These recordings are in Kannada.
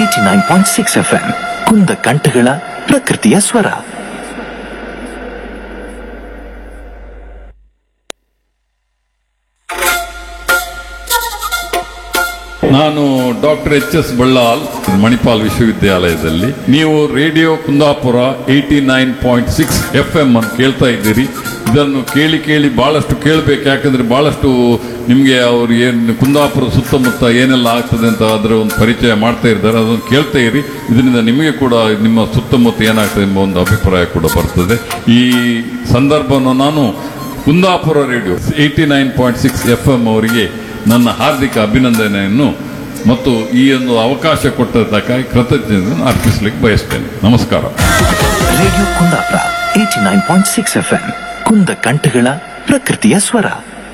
89.6 FM ಕುಂದ ಕಂಠಗಳ ಪ್ರಕೃತಿಯ ಸ್ವರ. ನಾನು ಡಾಕ್ಟರ್ ಎಚ್.ಎಸ್. ಬಳ್ಳಾಲ್, ಮಣಿಪಾಲ್ ವಿಶ್ವವಿದ್ಯಾಲಯದಲ್ಲಿ. ನೀವು ರೇಡಿಯೋ ಕುಂದಾಪುರ 89.6 FM ಅನ್ನು ಕೇಳ್ತಾ ಇದ್ದೀರಿ. ಇದನ್ನು ಕೇಳಿ ಕೇಳಿ ಬಹಳಷ್ಟು ಕೇಳಬೇಕು, ಯಾಕಂದ್ರೆ ಬಹಳಷ್ಟು ನಿಮಗೆ ಅವ್ರು ಏನು ಕುಂದಾಪುರ ಸುತ್ತಮುತ್ತ ಏನೆಲ್ಲ ಆಗ್ತದೆ ಅಂತ ಅದರ ಒಂದು ಪರಿಚಯ ಮಾಡ್ತಾ ಇದ್ದಾರೆ. ಅದನ್ನು ಕೇಳ್ತಾ ಇರಿ. ಇದರಿಂದ ನಿಮಗೆ ಕೂಡ ನಿಮ್ಮ ಸುತ್ತಮುತ್ತ ಏನಾಗ್ತದೆ ಎಂಬ ಒಂದು ಅಭಿಪ್ರಾಯ ಕೂಡ ಬರ್ತದೆ. ಈ ಸಂದರ್ಭವನ್ನು ನಾನು ಕುಂದಾಪುರ ರೇಡಿಯೋ 89.6 FM ಅವರಿಗೆ ನನ್ನ ಹಾರ್ದಿಕ ಅಭಿನಂದನೆಯನ್ನು ಮತ್ತು ಈ ಒಂದು ಅವಕಾಶ ಕೊಟ್ಟದ್ದಕ್ಕಾಗಿ ಕೃತಜ್ಞತೆಯನ್ನು ಅರ್ಪಿಸಲಿಕ್ಕೆ ಬಯಸ್ತೇನೆ. ನಮಸ್ಕಾರ. ರೇಡಿಯೋ ಕುಂದಾಪುರ 89.6 FM ಕುಂದ ಕಂಠಗಳ ಪ್ರಕೃತಿಯ ಸ್ವರ.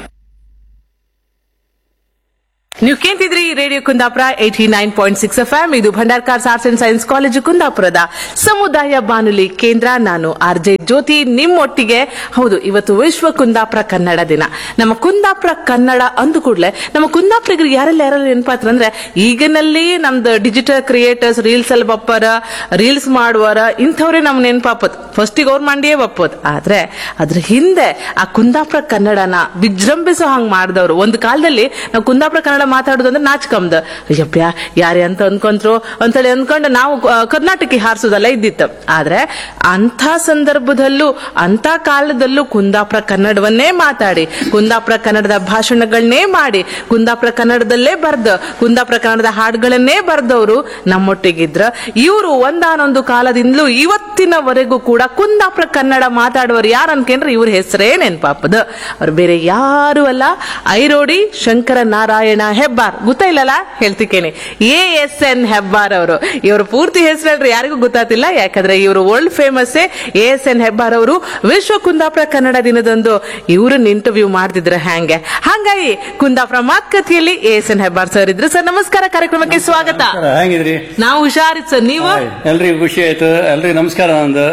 ನೀವು ಕೇಳ್ತಿದ್ರಿ ರೇಡಿಯೋ ಕುಂದಾಪುರ 89.6 FM. ಇದು Bhandarkars arts and science college ಕುಂದಾಪುರದ ಸಮುದಾಯ ಬಾನುಲಿ ಕೇಂದ್ರ. ನಾನು ಆರ್.ಜೆ. ಜ್ಯೋತಿ ನಿಮ್ಮೊಟ್ಟಿಗೆ. ಹೌದು, ಇವತ್ತು ವಿಶ್ವ ಕುಂದಾಪುರ ಕನ್ನಡ ದಿನ. ನಮ್ಮ ಕುಂದಾಪುರ ಕನ್ನಡ ಅಂದ ಕೂಡಲೇ ನಮ್ಮ ಕುಂದಾಪುರಿಗರಿಗೆ ಯಾರೆಲ್ಲ ನೆನಪಾತ್ರ ಅಂದ್ರೆ, ಈಗಿನಲ್ಲಿ ನಮ್ದು ಡಿಜಿಟಲ್ ಕ್ರಿಯೇಟರ್ಸ್, ರೀಲ್ಸ್ ಅಲ್ಲಿ ಬಪ್ಪರ, ರೀಲ್ಸ್ ಮಾಡುವರ, ಇಂಥವ್ರೆ ನಮ್ ನೆನಪಾಪತ್. ಫಸ್ಟಿಗೆ ಅವ್ರ ಮಂಡಿಯೇ ಬಪ್ಪೋದ್. ಆದ್ರೆ ಅದ್ರ ಹಿಂದೆ ಆ ಕುಂದಾಪುರ ಕನ್ನಡನ ವಿಜೃಂಭಿಸೋ ಹಂಗ್ ಮಾಡಿದವ್ರು. ಒಂದು ಕಾಲದಲ್ಲಿ ನಾವು ಕುಂದಾಪುರ ಕನ್ನಡ ಮಾತಾಡೋದು ಅಂದ್ರೆ ನಾಚ್ಕಂಬ್ದ, ಅಯ್ಯಪ್ಪ ಯಾರೇ ಅಂತ ಅನ್ಕೊಂಡ್ರು ಅಂತೇಳಿ ಅನ್ಕೊಂಡು ನಾವು ಕರ್ನಾಟಕಕ್ಕೆ ಹಾರಿಸೋದೆಲ್ಲ ಇದ್ದಿತ್ತು. ಆದ್ರೆ ಅಂಥ ಸಂದರ್ಭದಲ್ಲೂ ಅಂಥ ಕಾಲದಲ್ಲೂ ಕುಂದಾಪುರ ಕನ್ನಡವನ್ನೇ ಮಾತಾಡಿ, ಕುಂದಾಪುರ ಕನ್ನಡದ ಭಾಷಣಗಳನ್ನೇ ಮಾಡಿ, ಕುಂದಾಪುರ ಕನ್ನಡದಲ್ಲೇ ಬರ್ದ, ಕುಂದಾಪುರ ಕನ್ನಡದ ಹಾಡುಗಳನ್ನೇ ಬರ್ದವರು ನಮ್ಮೊಟ್ಟಿಗಿದ್ರ. ಇವರು ಒಂದಾನೊಂದು ಕಾಲದಿಂದಲೂ ಇವತ್ತಿನವರೆಗೂ ಕೂಡ ಕುಂದಾಪುರ ಕನ್ನಡ ಮಾತಾಡುವರು ಯಾರು ಅನ್ಕೊಂಡ್ರೆ ಇವ್ರ ಹೆಸರೇ ನೆನಪಾಪದ. ಅವ್ರು ಬೇರೆ ಯಾರು ಅಲ್ಲ, ಐರೋಡಿ ಶಂಕರ ನಾರಾಯಣ ಹೆಬ್ಬಾರ್. ಗೊತ್ತಾಯಿಲ್ಲಲ್ಲ, ಹೇಳ್ತಿಕೇನೆ, ASN ಹೆಬ್ಬಾರ್ ಅವರು. ಇವರು ಪೂರ್ತಿ ಹೆಸರಲ್ರಿ ಯಾರಿಗೂ ಗೊತ್ತಾತಿಲ್ಲ, ಯಾಕಂದ್ರೆ ಇವರು ವರ್ಲ್ಡ್ ಫೇಮಸ್. ASN ಹೆಬ್ಬಾರ್ ಅವರು ವಿಶ್ವ ಕುಂದಾಪುರ ಕನ್ನಡ ದಿನದಂದು ಇವ್ರನ್ನ ಇಂಟರ್ವ್ಯೂ ಮಾಡ್ತಿದ್ರ. ಹಾಗಾಗಿ ಕುಂದಾಪುರ ಮಾತುಕತೆಯಲ್ಲಿ ASN ಹೆಬ್ಬಾರ್ ಸರ್ ಇದ್ರು. ಸರ್ ನಮಸ್ಕಾರ, ಕಾರ್ಯಕ್ರಮಕ್ಕೆ ಸ್ವಾಗತ. ಹೇಗಿದ್ರಿ? ನಾವು ಹುಷಾರಿತ್ ಸರ್, ನೀವು? ಎಲ್ರಿಗೂ ಖುಷಿ ಆಯ್ತು. ಎಲ್ರಿಗೂ ನಮಸ್ಕಾರ. ನಂದು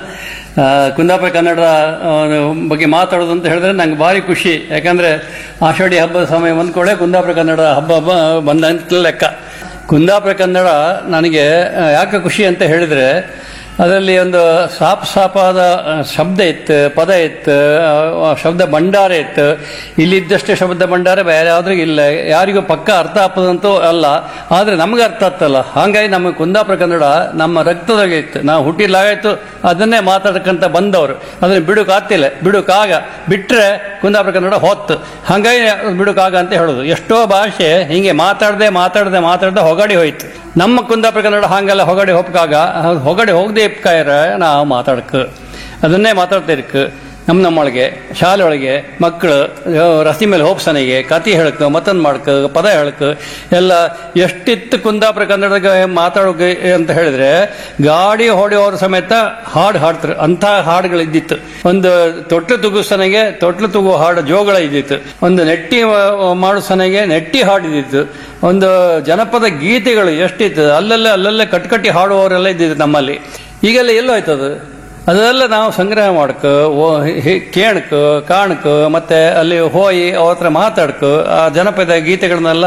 ಕುಂದಾಪುರ ಕನ್ನಡ ಬಗ್ಗೆ ಮಾತಾಡೋದು ಅಂತ ಹೇಳಿದ್ರೆ ನಂಗೆ ಭಾರಿ ಖುಷಿ. ಯಾಕಂದ್ರೆ ಆಷಾಢಿ ಹಬ್ಬದ ಸಮಯ ಬಂದ್ಕೊಳ್ಳೆ ಕುಂದಾಪುರ ಕನ್ನಡ ಹಬ್ಬ ಬಂದಂತ ಲೆಕ್ಕ. ಕುಂದಾಪುರ ಕನ್ನಡ ನನಗೆ ಯಾಕೆ ಖುಷಿ ಅಂತ ಹೇಳಿದ್ರೆ, ಅದರಲ್ಲಿ ಒಂದು ಸಾಪಾದ ಶಬ್ದ ಇತ್ತು, ಪದ ಇತ್ತು, ಶಬ್ದ ಭಂಡಾರ ಇತ್ತು. ಇಲ್ಲಿದ್ದಷ್ಟೇ ಶಬ್ದ ಭಂಡಾರ ಬೇರೆ ಯಾವ್ದ್ರಿಗೂ ಇಲ್ಲ. ಯಾರಿಗೂ ಪಕ್ಕ ಅರ್ಥ ಆಗ್ತದಂತೂ ಅಲ್ಲ, ಆದ್ರೆ ನಮ್ಗೆ ಅರ್ಥ ಆಗ್ತಲ್ಲ. ಹಾಗಾಗಿ ನಮ್ಮ ಕುಂದಾಪುರ ಕನ್ನಡ ನಮ್ಮ ರಕ್ತದಾಗೆ ಇತ್ತು. ನಾವು ಹುಟ್ಟಿಲಾಗಾಯ್ತು ಅದನ್ನೇ ಮಾತಾಡಕ್ಕಂತ ಬಂದವರು. ಅದನ್ನ ಬಿಡುಕಾಗ್ತಿಲ್ಲ, ಬಿಡುಕಾಗ ಬಿಟ್ರೆ ಕುಂದಾಪುರ ಕನ್ನಡ ಹೊತ್ತು. ಹಾಗಾಗಿ ಬಿಡುಕಾಗ ಅಂತ ಹೇಳೋದು. ಎಷ್ಟೋ ಭಾಷೆ ಹಿಂಗೆ ಮಾತಾಡದೆ ಹೊಗಡಿ ಹೋಯ್ತು. ನಮ್ಮ ಕುಂದಾಪುರ ಕನ್ನಡ ಹಾಗೆಲ್ಲ ಹೊಗಡೆ ಹೋಗ್ಕಾಗ, ಹೊಗಡೆ ಹೋಗದೆ ಇಪ್ಕಾಯ್ರ ನಾವು ಮಾತಾಡಕ್ಕೆ ಅದನ್ನೇ ಮಾತಾಡ್ತಾ ಇರ್ಕ. ನಮ್ಮೊಳಗೆ ಶಾಲೆ ಒಳಗೆ ಮಕ್ಕಳು ರಸ್ತೆ ಮೇಲೆ ಹೋಪ್ಸನೆಗೆ ಕತಿ ಹೇಳಕ್, ಮತ್ತೊಂದು ಮಾಡಕ್, ಪದ ಹೇಳಕ್ ಎಲ್ಲ ಎಷ್ಟಿತ್ತು ಕುಂದಾಪುರ ಕನ್ನಡದ ಮಾತಾಡೋಕೆ ಅಂತ ಹೇಳಿದ್ರೆ, ಗಾಡಿ ಹೊಡೆಯೋರ ಸಮೇತ ಹಾಡ್ತಾರೆ. ಅಂಥ ಹಾಡುಗಳಿದ್ದಿತ್ತು. ಒಂದು ತೊಟ್ಲು ತುಗುಸನೆಗೆ ತೊಟ್ಲು ತುಗು ಹಾಡು ಜೋಗಳ ಇದ್ದಿತ್ತು. ಒಂದು ನೆಟ್ಟಿ ಮಾಡೋ ಸನೆಗೆ ನೆಟ್ಟಿ ಹಾಡಿದ್ದಿತ್ತು. ಒಂದು ಜನಪದ ಗೀತೆಗಳು ಎಷ್ಟಿತ್ತು. ಅಲ್ಲಲ್ಲೇ ಕಟ್ಕಟ್ಟಿ ಹಾಡುವವರೆಲ್ಲ ಇದ್ದಿತ್ತು ನಮ್ಮಲ್ಲಿ. ಈಗೆಲ್ಲ ಎಲ್ಲೋ ಆಯ್ತದು. ಅದೆಲ್ಲ ನಾವು ಸಂಗ್ರಹ ಮಾಡಕ್, ಕೇಳಕ್, ಕಾಣಕ್, ಮತ್ತೆ ಅಲ್ಲಿ ಹೋಗಿ ಅವ್ರ ಹತ್ರ ಮಾತಾಡ್ಕ, ಆ ಜನಪದ ಗೀತೆಗಳನ್ನೆಲ್ಲ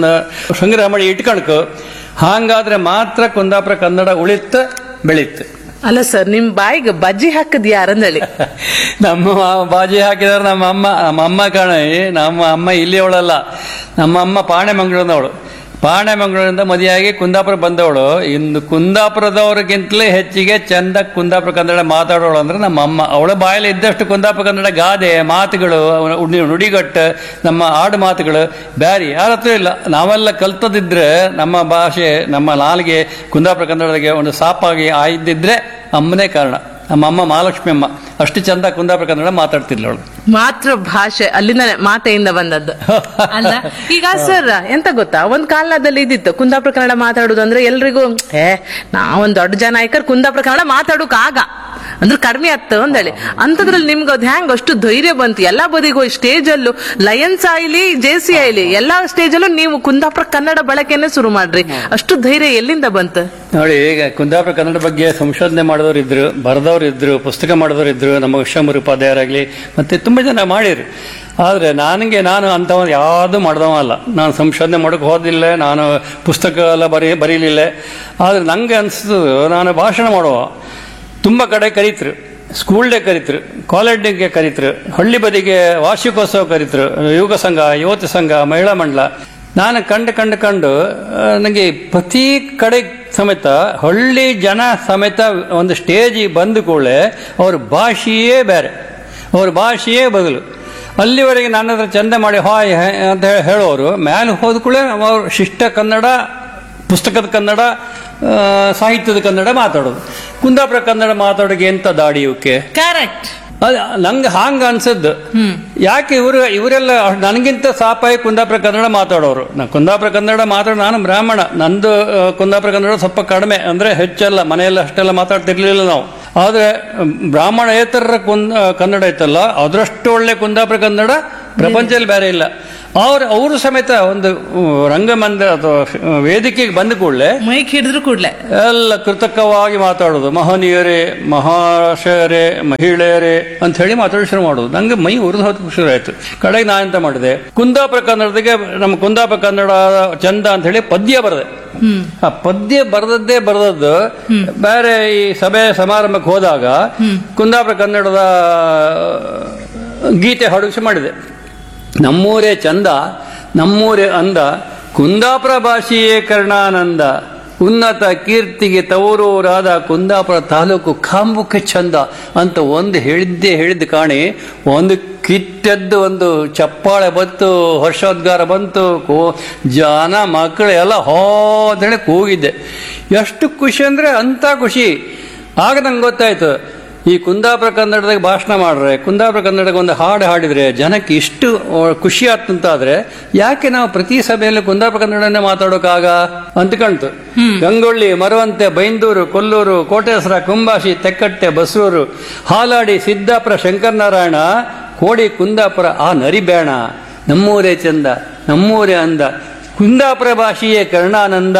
ಸಂಗ್ರಹ ಮಾಡಿ ಇಟ್ಕಣಕ್. ಹಾಗಾದ್ರೆ ಮಾತ್ರ ಕುಂದಾಪುರ ಕನ್ನಡ ಉಳಿತ ಬೆಳೀತು. ಅಲ್ಲ ಸರ್, ನಿಮ್ ಬಾಯಿಗೆ ಬಜ್ಜಿ ಹಾಕದ್ ಯಾರಂದೇಳಿ? ನಮ್ಮ ಬಾಜಿ ಹಾಕಿದಾರೆ ನಮ್ಮ ಅಮ್ಮ ಕಾಣ. ನಮ್ಮ ಅಮ್ಮ ಇಲ್ಲಿ ಅವಳಲ್ಲ, ನಮ್ಮ ಅಮ್ಮ ಪಾಣೆಮಂಗಳೂರಿನವಳು. ಪಾಣೆಮಂಗಳೂರಿಂದ ಮದುವೆಯಾಗಿ ಕುಂದಾಪುರ ಬಂದವಳು. ಇನ್ನು ಕುಂದಾಪುರದವ್ರಿಗಿಂತಲೇ ಹೆಚ್ಚಿಗೆ ಚಂದ ಕುಂದಾಪುರ ಕನ್ನಡ ಮಾತಾಡೋಳು ಅಂದ್ರೆ ನಮ್ಮ ಅಮ್ಮ. ಅವಳ ಬಾಯಲ್ಲಿ ಇದ್ದಷ್ಟು ಕುಂದಾಪುರ ಕನ್ನಡ ಗಾದೆ ಮಾತುಗಳು, ನುಡಿಗಟ್ಟು, ನಮ್ಮ ಆಡು ಮಾತುಗಳು ಬ್ಯಾರಿ ಯಾರ ಹತ್ರ ಇಲ್ಲ. ನಾವೆಲ್ಲ ಕಲ್ತದಿದ್ರೆ ನಮ್ಮ ಭಾಷೆ, ನಮ್ಮ ನಾಲಿಗೆ ಕುಂದಾಪುರ ಕನ್ನಡಕ್ಕೆ ಒಂದು ಸಾಪಾಗಿ ಆಯ್ದಿದ್ರೆ ಅಮ್ಮನೇ ಕಾರಣ. ನಮ್ಮ ಅಮ್ಮ ಮಹಾಲಕ್ಷ್ಮಿ ಅಮ್ಮ ಅಷ್ಟು ಚಂದ ಕುಂದಾಪುರ ಕನ್ನಡ ಮಾತಾಡ್ತಿರ್ಲ ಅವಳು. ಮಾತೃ ಭಾಷೆ ಅಲ್ಲಿಂದ ಮಾತೆಯಿಂದ ಬಂದದ್ದು ಅಲ್ಲ. ಈಗ ಸರ್ ಎಂತ ಗೊತ್ತಾ, ಒಂದ್ ಕಾಲದಲ್ಲಿ ಇದ್ದಿತ್ತು ಕುಂದಾಪುರ ಕನ್ನಡ ಮಾತಾಡುದು ಅಂದ್ರೆ ಎಲ್ರಿಗೂ ನಾವೊಂದ್ ದೊಡ್ಡ ಜನ ಆಯ್ಕರ್ ಕುಂದಾಪುರ ಕನ್ನಡ ಮಾತಾಡೋಕ್ ಆಗ ಅಂದ್ರೆ ಕಡಿಮೆ ಆಗ್ತದೆ ಅಂದೇಳಿ. ಅಂತದ್ರಲ್ಲಿ ನಿಮ್ಗೆ ಅದ್ ಹೆಂಗ್ ಅಷ್ಟು ಧೈರ್ಯ ಬಂತು? ಎಲ್ಲಾ ಬದಿಗೂ ಸ್ಟೇಜ್ ಅಲ್ಲೂ ಲಯನ್ಸ್ ಆಯ್ಲಿ, JC ಆಯ್ಲಿ, ಎಲ್ಲಾ ಸ್ಟೇಜ್ ಅಲ್ಲೂ ನೀವು ಕುಂದಾಪುರ ಕನ್ನಡ ಬಳಕೆನೆ ಶುರು ಮಾಡ್ರಿ. ಅಷ್ಟು ಧೈರ್ಯ ಎಲ್ಲಿಂದ ಬಂತು ನೋಡಿ? ಈಗ ಕುಂದಾಪುರ ಕನ್ನಡ ಬಗ್ಗೆ ಸಂಶೋಧನೆ ಮಾಡಿದವರು ಇದ್ರು, ಬರೆದವರು ಇದ್ರು, ಪುಸ್ತಕ ಮಾಡಿದವರು ಇದ್ರು. ನಮ್ಮ ವಿಶ್ವಮೂರು ಉಪಾಧ್ಯಾಯರಾಗ್ಲಿ, ಮತ್ತೆ ತುಂಬ ಜನ ಮಾಡಿರಿ. ಆದರೆ ನಾನು ಅಂಥವ ಯಾವುದೂ ಮಾಡ್ದವ ಅಲ್ಲ. ನಾನು ಸಂಶೋಧನೆ ಮಾಡೋಕ್ಕೆ ಹೋದಿಲ್ಲ, ನಾನು ಪುಸ್ತಕ ಎಲ್ಲ ಬರೀಲಿಲ್ಲ. ಆದರೆ ನನಗೆ ಅನಿಸ್ತು, ನಾನು ಭಾಷಣ ಮಾಡುವ ತುಂಬ ಕಡೆ ಕರೀತರು, ಸ್ಕೂಲ್ ಡೇ ಕರೀತರು, ಕಾಲೇಜ್ ಡೇಗೆ ಕರೀತರು, ಹಳ್ಳಿ ಬದಿಗೆ ವಾರ್ಷಿಕೋತ್ಸವ ಕರೀತರು, ಯುವಕ ಸಂಘ, ಯುವತಿ ಸಂಘ, ಮಹಿಳಾ ಮಂಡಲ. ನಾನು ಕಂಡು ನನಗೆ ಪ್ರತಿ ಕಡೆ ಸಮೇತ ಹಳ್ಳಿ ಜನ ಸಮೇತ ಒಂದು ಸ್ಟೇಜಿಗೆ ಬಂದ ಕೂಡಲೇ ಅವ್ರ ಭಾಷೆಯೇ ಬೇರೆ, ಅವ್ರ ಭಾಷೆಯೇ ಬದಲು. ಅಲ್ಲಿವರೆಗೆ ನನ್ನ ಹತ್ರ ಚಂದ ಮಾಡಿ ಹಾಯ್ ಅಂತ ಹೇಳೋರು, ಮೇಲೆ ಹೋದ ಕೂಡಲೇ ಅವರು ಶಿಷ್ಟ ಕನ್ನಡ, ಪುಸ್ತಕದ ಕನ್ನಡ, ಸಾಹಿತ್ಯದ ಕನ್ನಡ ಮಾತಾಡೋದು. ಕುಂದಾಪುರ ಕನ್ನಡ ಮಾತಾಡೋಕೆ ಎಂತ ದಾಡಿ ಇವಕ್ಕೆ? ಕರೆಕ್ಟ್. ನಂಗೆ ಹಾಂಗ ಅನ್ಸದ್ದು. ಯಾಕೆ ಇವರೆಲ್ಲ ನನಗಿಂತ ಸಾಪಾಯಿ ಕುಂದಾಪುರ ಕನ್ನಡ ಮಾತಾಡೋರು. ಕುಂದಾಪುರ ಕನ್ನಡ ನಾನು ಬ್ರಾಹ್ಮಣ, ನಂದು ಕುಂದಾಪುರ ಕನ್ನಡ ಸ್ವಲ್ಪ ಕಡಿಮೆ, ಅಂದ್ರೆ ಹೆಚ್ಚಲ್ಲ, ಮನೆಯಲ್ಲ ಅಷ್ಟೆಲ್ಲ ಮಾತಾಡ್ತಿರ್ಲಿಲ್ಲ ನಾವು. ಆದ್ರೆ ಬ್ರಾಹ್ಮಣೇತರ ಕನ್ನಡ ಇತ್ತಲ್ಲ, ಅದರಷ್ಟು ಒಳ್ಳೆ ಕುಂದಾಪುರ ಕನ್ನಡ ಪ್ರಪಂಚದಲ್ಲಿ ಬೇರೆ ಇಲ್ಲ. ಅವರು ಸಮೇತ ಒಂದು ರಂಗಮಂದಿರ ಅಥವಾ ವೇದಿಕೆಗೆ ಬಂದ ಕೂಡಲೇ ಮೈಕ್ ಹಿಡಿದ್ರು ಕೂಡಲೇ ಎಲ್ಲ ಕೃತಕವಾಗಿ ಮಾತಾಡೋದು. ಮಹನೀಯರೇ, ಮಹಾಶಯರೇ, ಮಹಿಳೆಯರೇ ಅಂತ ಹೇಳಿ ಮಾತಾಡಿ ಶುರು ಮಾಡೋದು. ನಂಗೆ ಮೈ ಉರಿದು ಹೋದ ಶುರು ಆಯ್ತು. ಕಡೆಗೆ ನಾ ಎಂತ ಮಾಡಿದೆ, ಕುಂದಾಪುರ ಕನ್ನಡದಿಗೆ ನಮ್ಮ ಕುಂದಾಪುರ ಕನ್ನಡ ಚಂದ ಅಂತ ಹೇಳಿ ಪದ್ಯ ಬರದೆ. ಆ ಪದ್ಯ ಬರೆದದ್ದು ಬೇರೆ ಈ ಸಭೆ ಸಮಾರಂಭಕ್ಕೆ ಹೋದಾಗ ಕುಂದಾಪುರ ಕನ್ನಡದ ಗೀತೆ ಹಾಡುವಿಕೆ ಮಾಡಿದೆ. ನಮ್ಮೂರೇ ಚಂದ, ನಮ್ಮೂರೇ ಅಂದ, ಕುಂದಾಪುರ ಭಾಷೆಯೇ ಕರ್ಣಾನಂದ, ಉನ್ನತ ಕೀರ್ತಿಗೆ ತವರೂರಾದ ಕುಂದಾಪುರ ತಾಲೂಕು ಕಾಂಬುಕ ಚಂದ ಅಂತ ಒಂದು ಹೇಳಿದ್ದ ಕಾಣಿ ಒಂದು ಕಿತ್ತೆದ್ದು ಒಂದು ಚಪ್ಪಾಳೆ ಬಂತು, ಹರ್ಷೋದ್ಗಾರ ಬಂತು, ಜನ ಮಕ್ಕಳು ಎಲ್ಲ ಹೋದೇಳಿ ಕೂಗಿದ್ದೆ. ಎಷ್ಟು ಖುಷಿ ಅಂದ್ರೆ ಅಂತ ಖುಷಿ. ಆಗ ನಂಗೆ ಗೊತ್ತಾಯ್ತು, ಈ ಕುಂದಾಪುರ ಕನ್ನಡದಾಗ ಭಾಷಣ ಮಾಡ್ರೆ, ಕುಂದಾಪುರ ಕನ್ನಡಕ್ಕೆ ಒಂದು ಹಾಡು ಹಾಡಿದ್ರೆ ಜನಕ್ಕೆ ಇಷ್ಟು ಖುಷಿ ಆಗ್ತಂತಾದ್ರೆ ಯಾಕೆ ನಾವು ಪ್ರತಿ ಸಭೆಯಲ್ಲಿ ಕುಂದಾಪುರ ಕನ್ನಡನೇ ಮಾತಾಡೋಕಾಗ ಅಂತ ಕಾಣ್ತು. ಗಂಗೊಳ್ಳಿ, ಮರವಂತೆ, ಬೈಂದೂರು, ಕೊಲ್ಲೂರು, ಕೋಟೇಶ್ವರ, ಕುಂಬಾಶಿ, ತೆಕ್ಕಟ್ಟೆ, ಬಸರೂರು, ಹಾಲಾಡಿ, ಸಿದ್ದಾಪುರ, ಶಂಕರನಾರಾಯಣ, ಕೋಡಿ, ಕುಂದಾಪುರ ಆ ನರಿಬೇಣ, ನಮ್ಮೂರೇ ಚಂದ, ನಮ್ಮೂರೇ ಅಂದ, ಕುಂದಾಪುರ ಭಾಷೆಯೇ ಕರ್ಣಾನಂದ.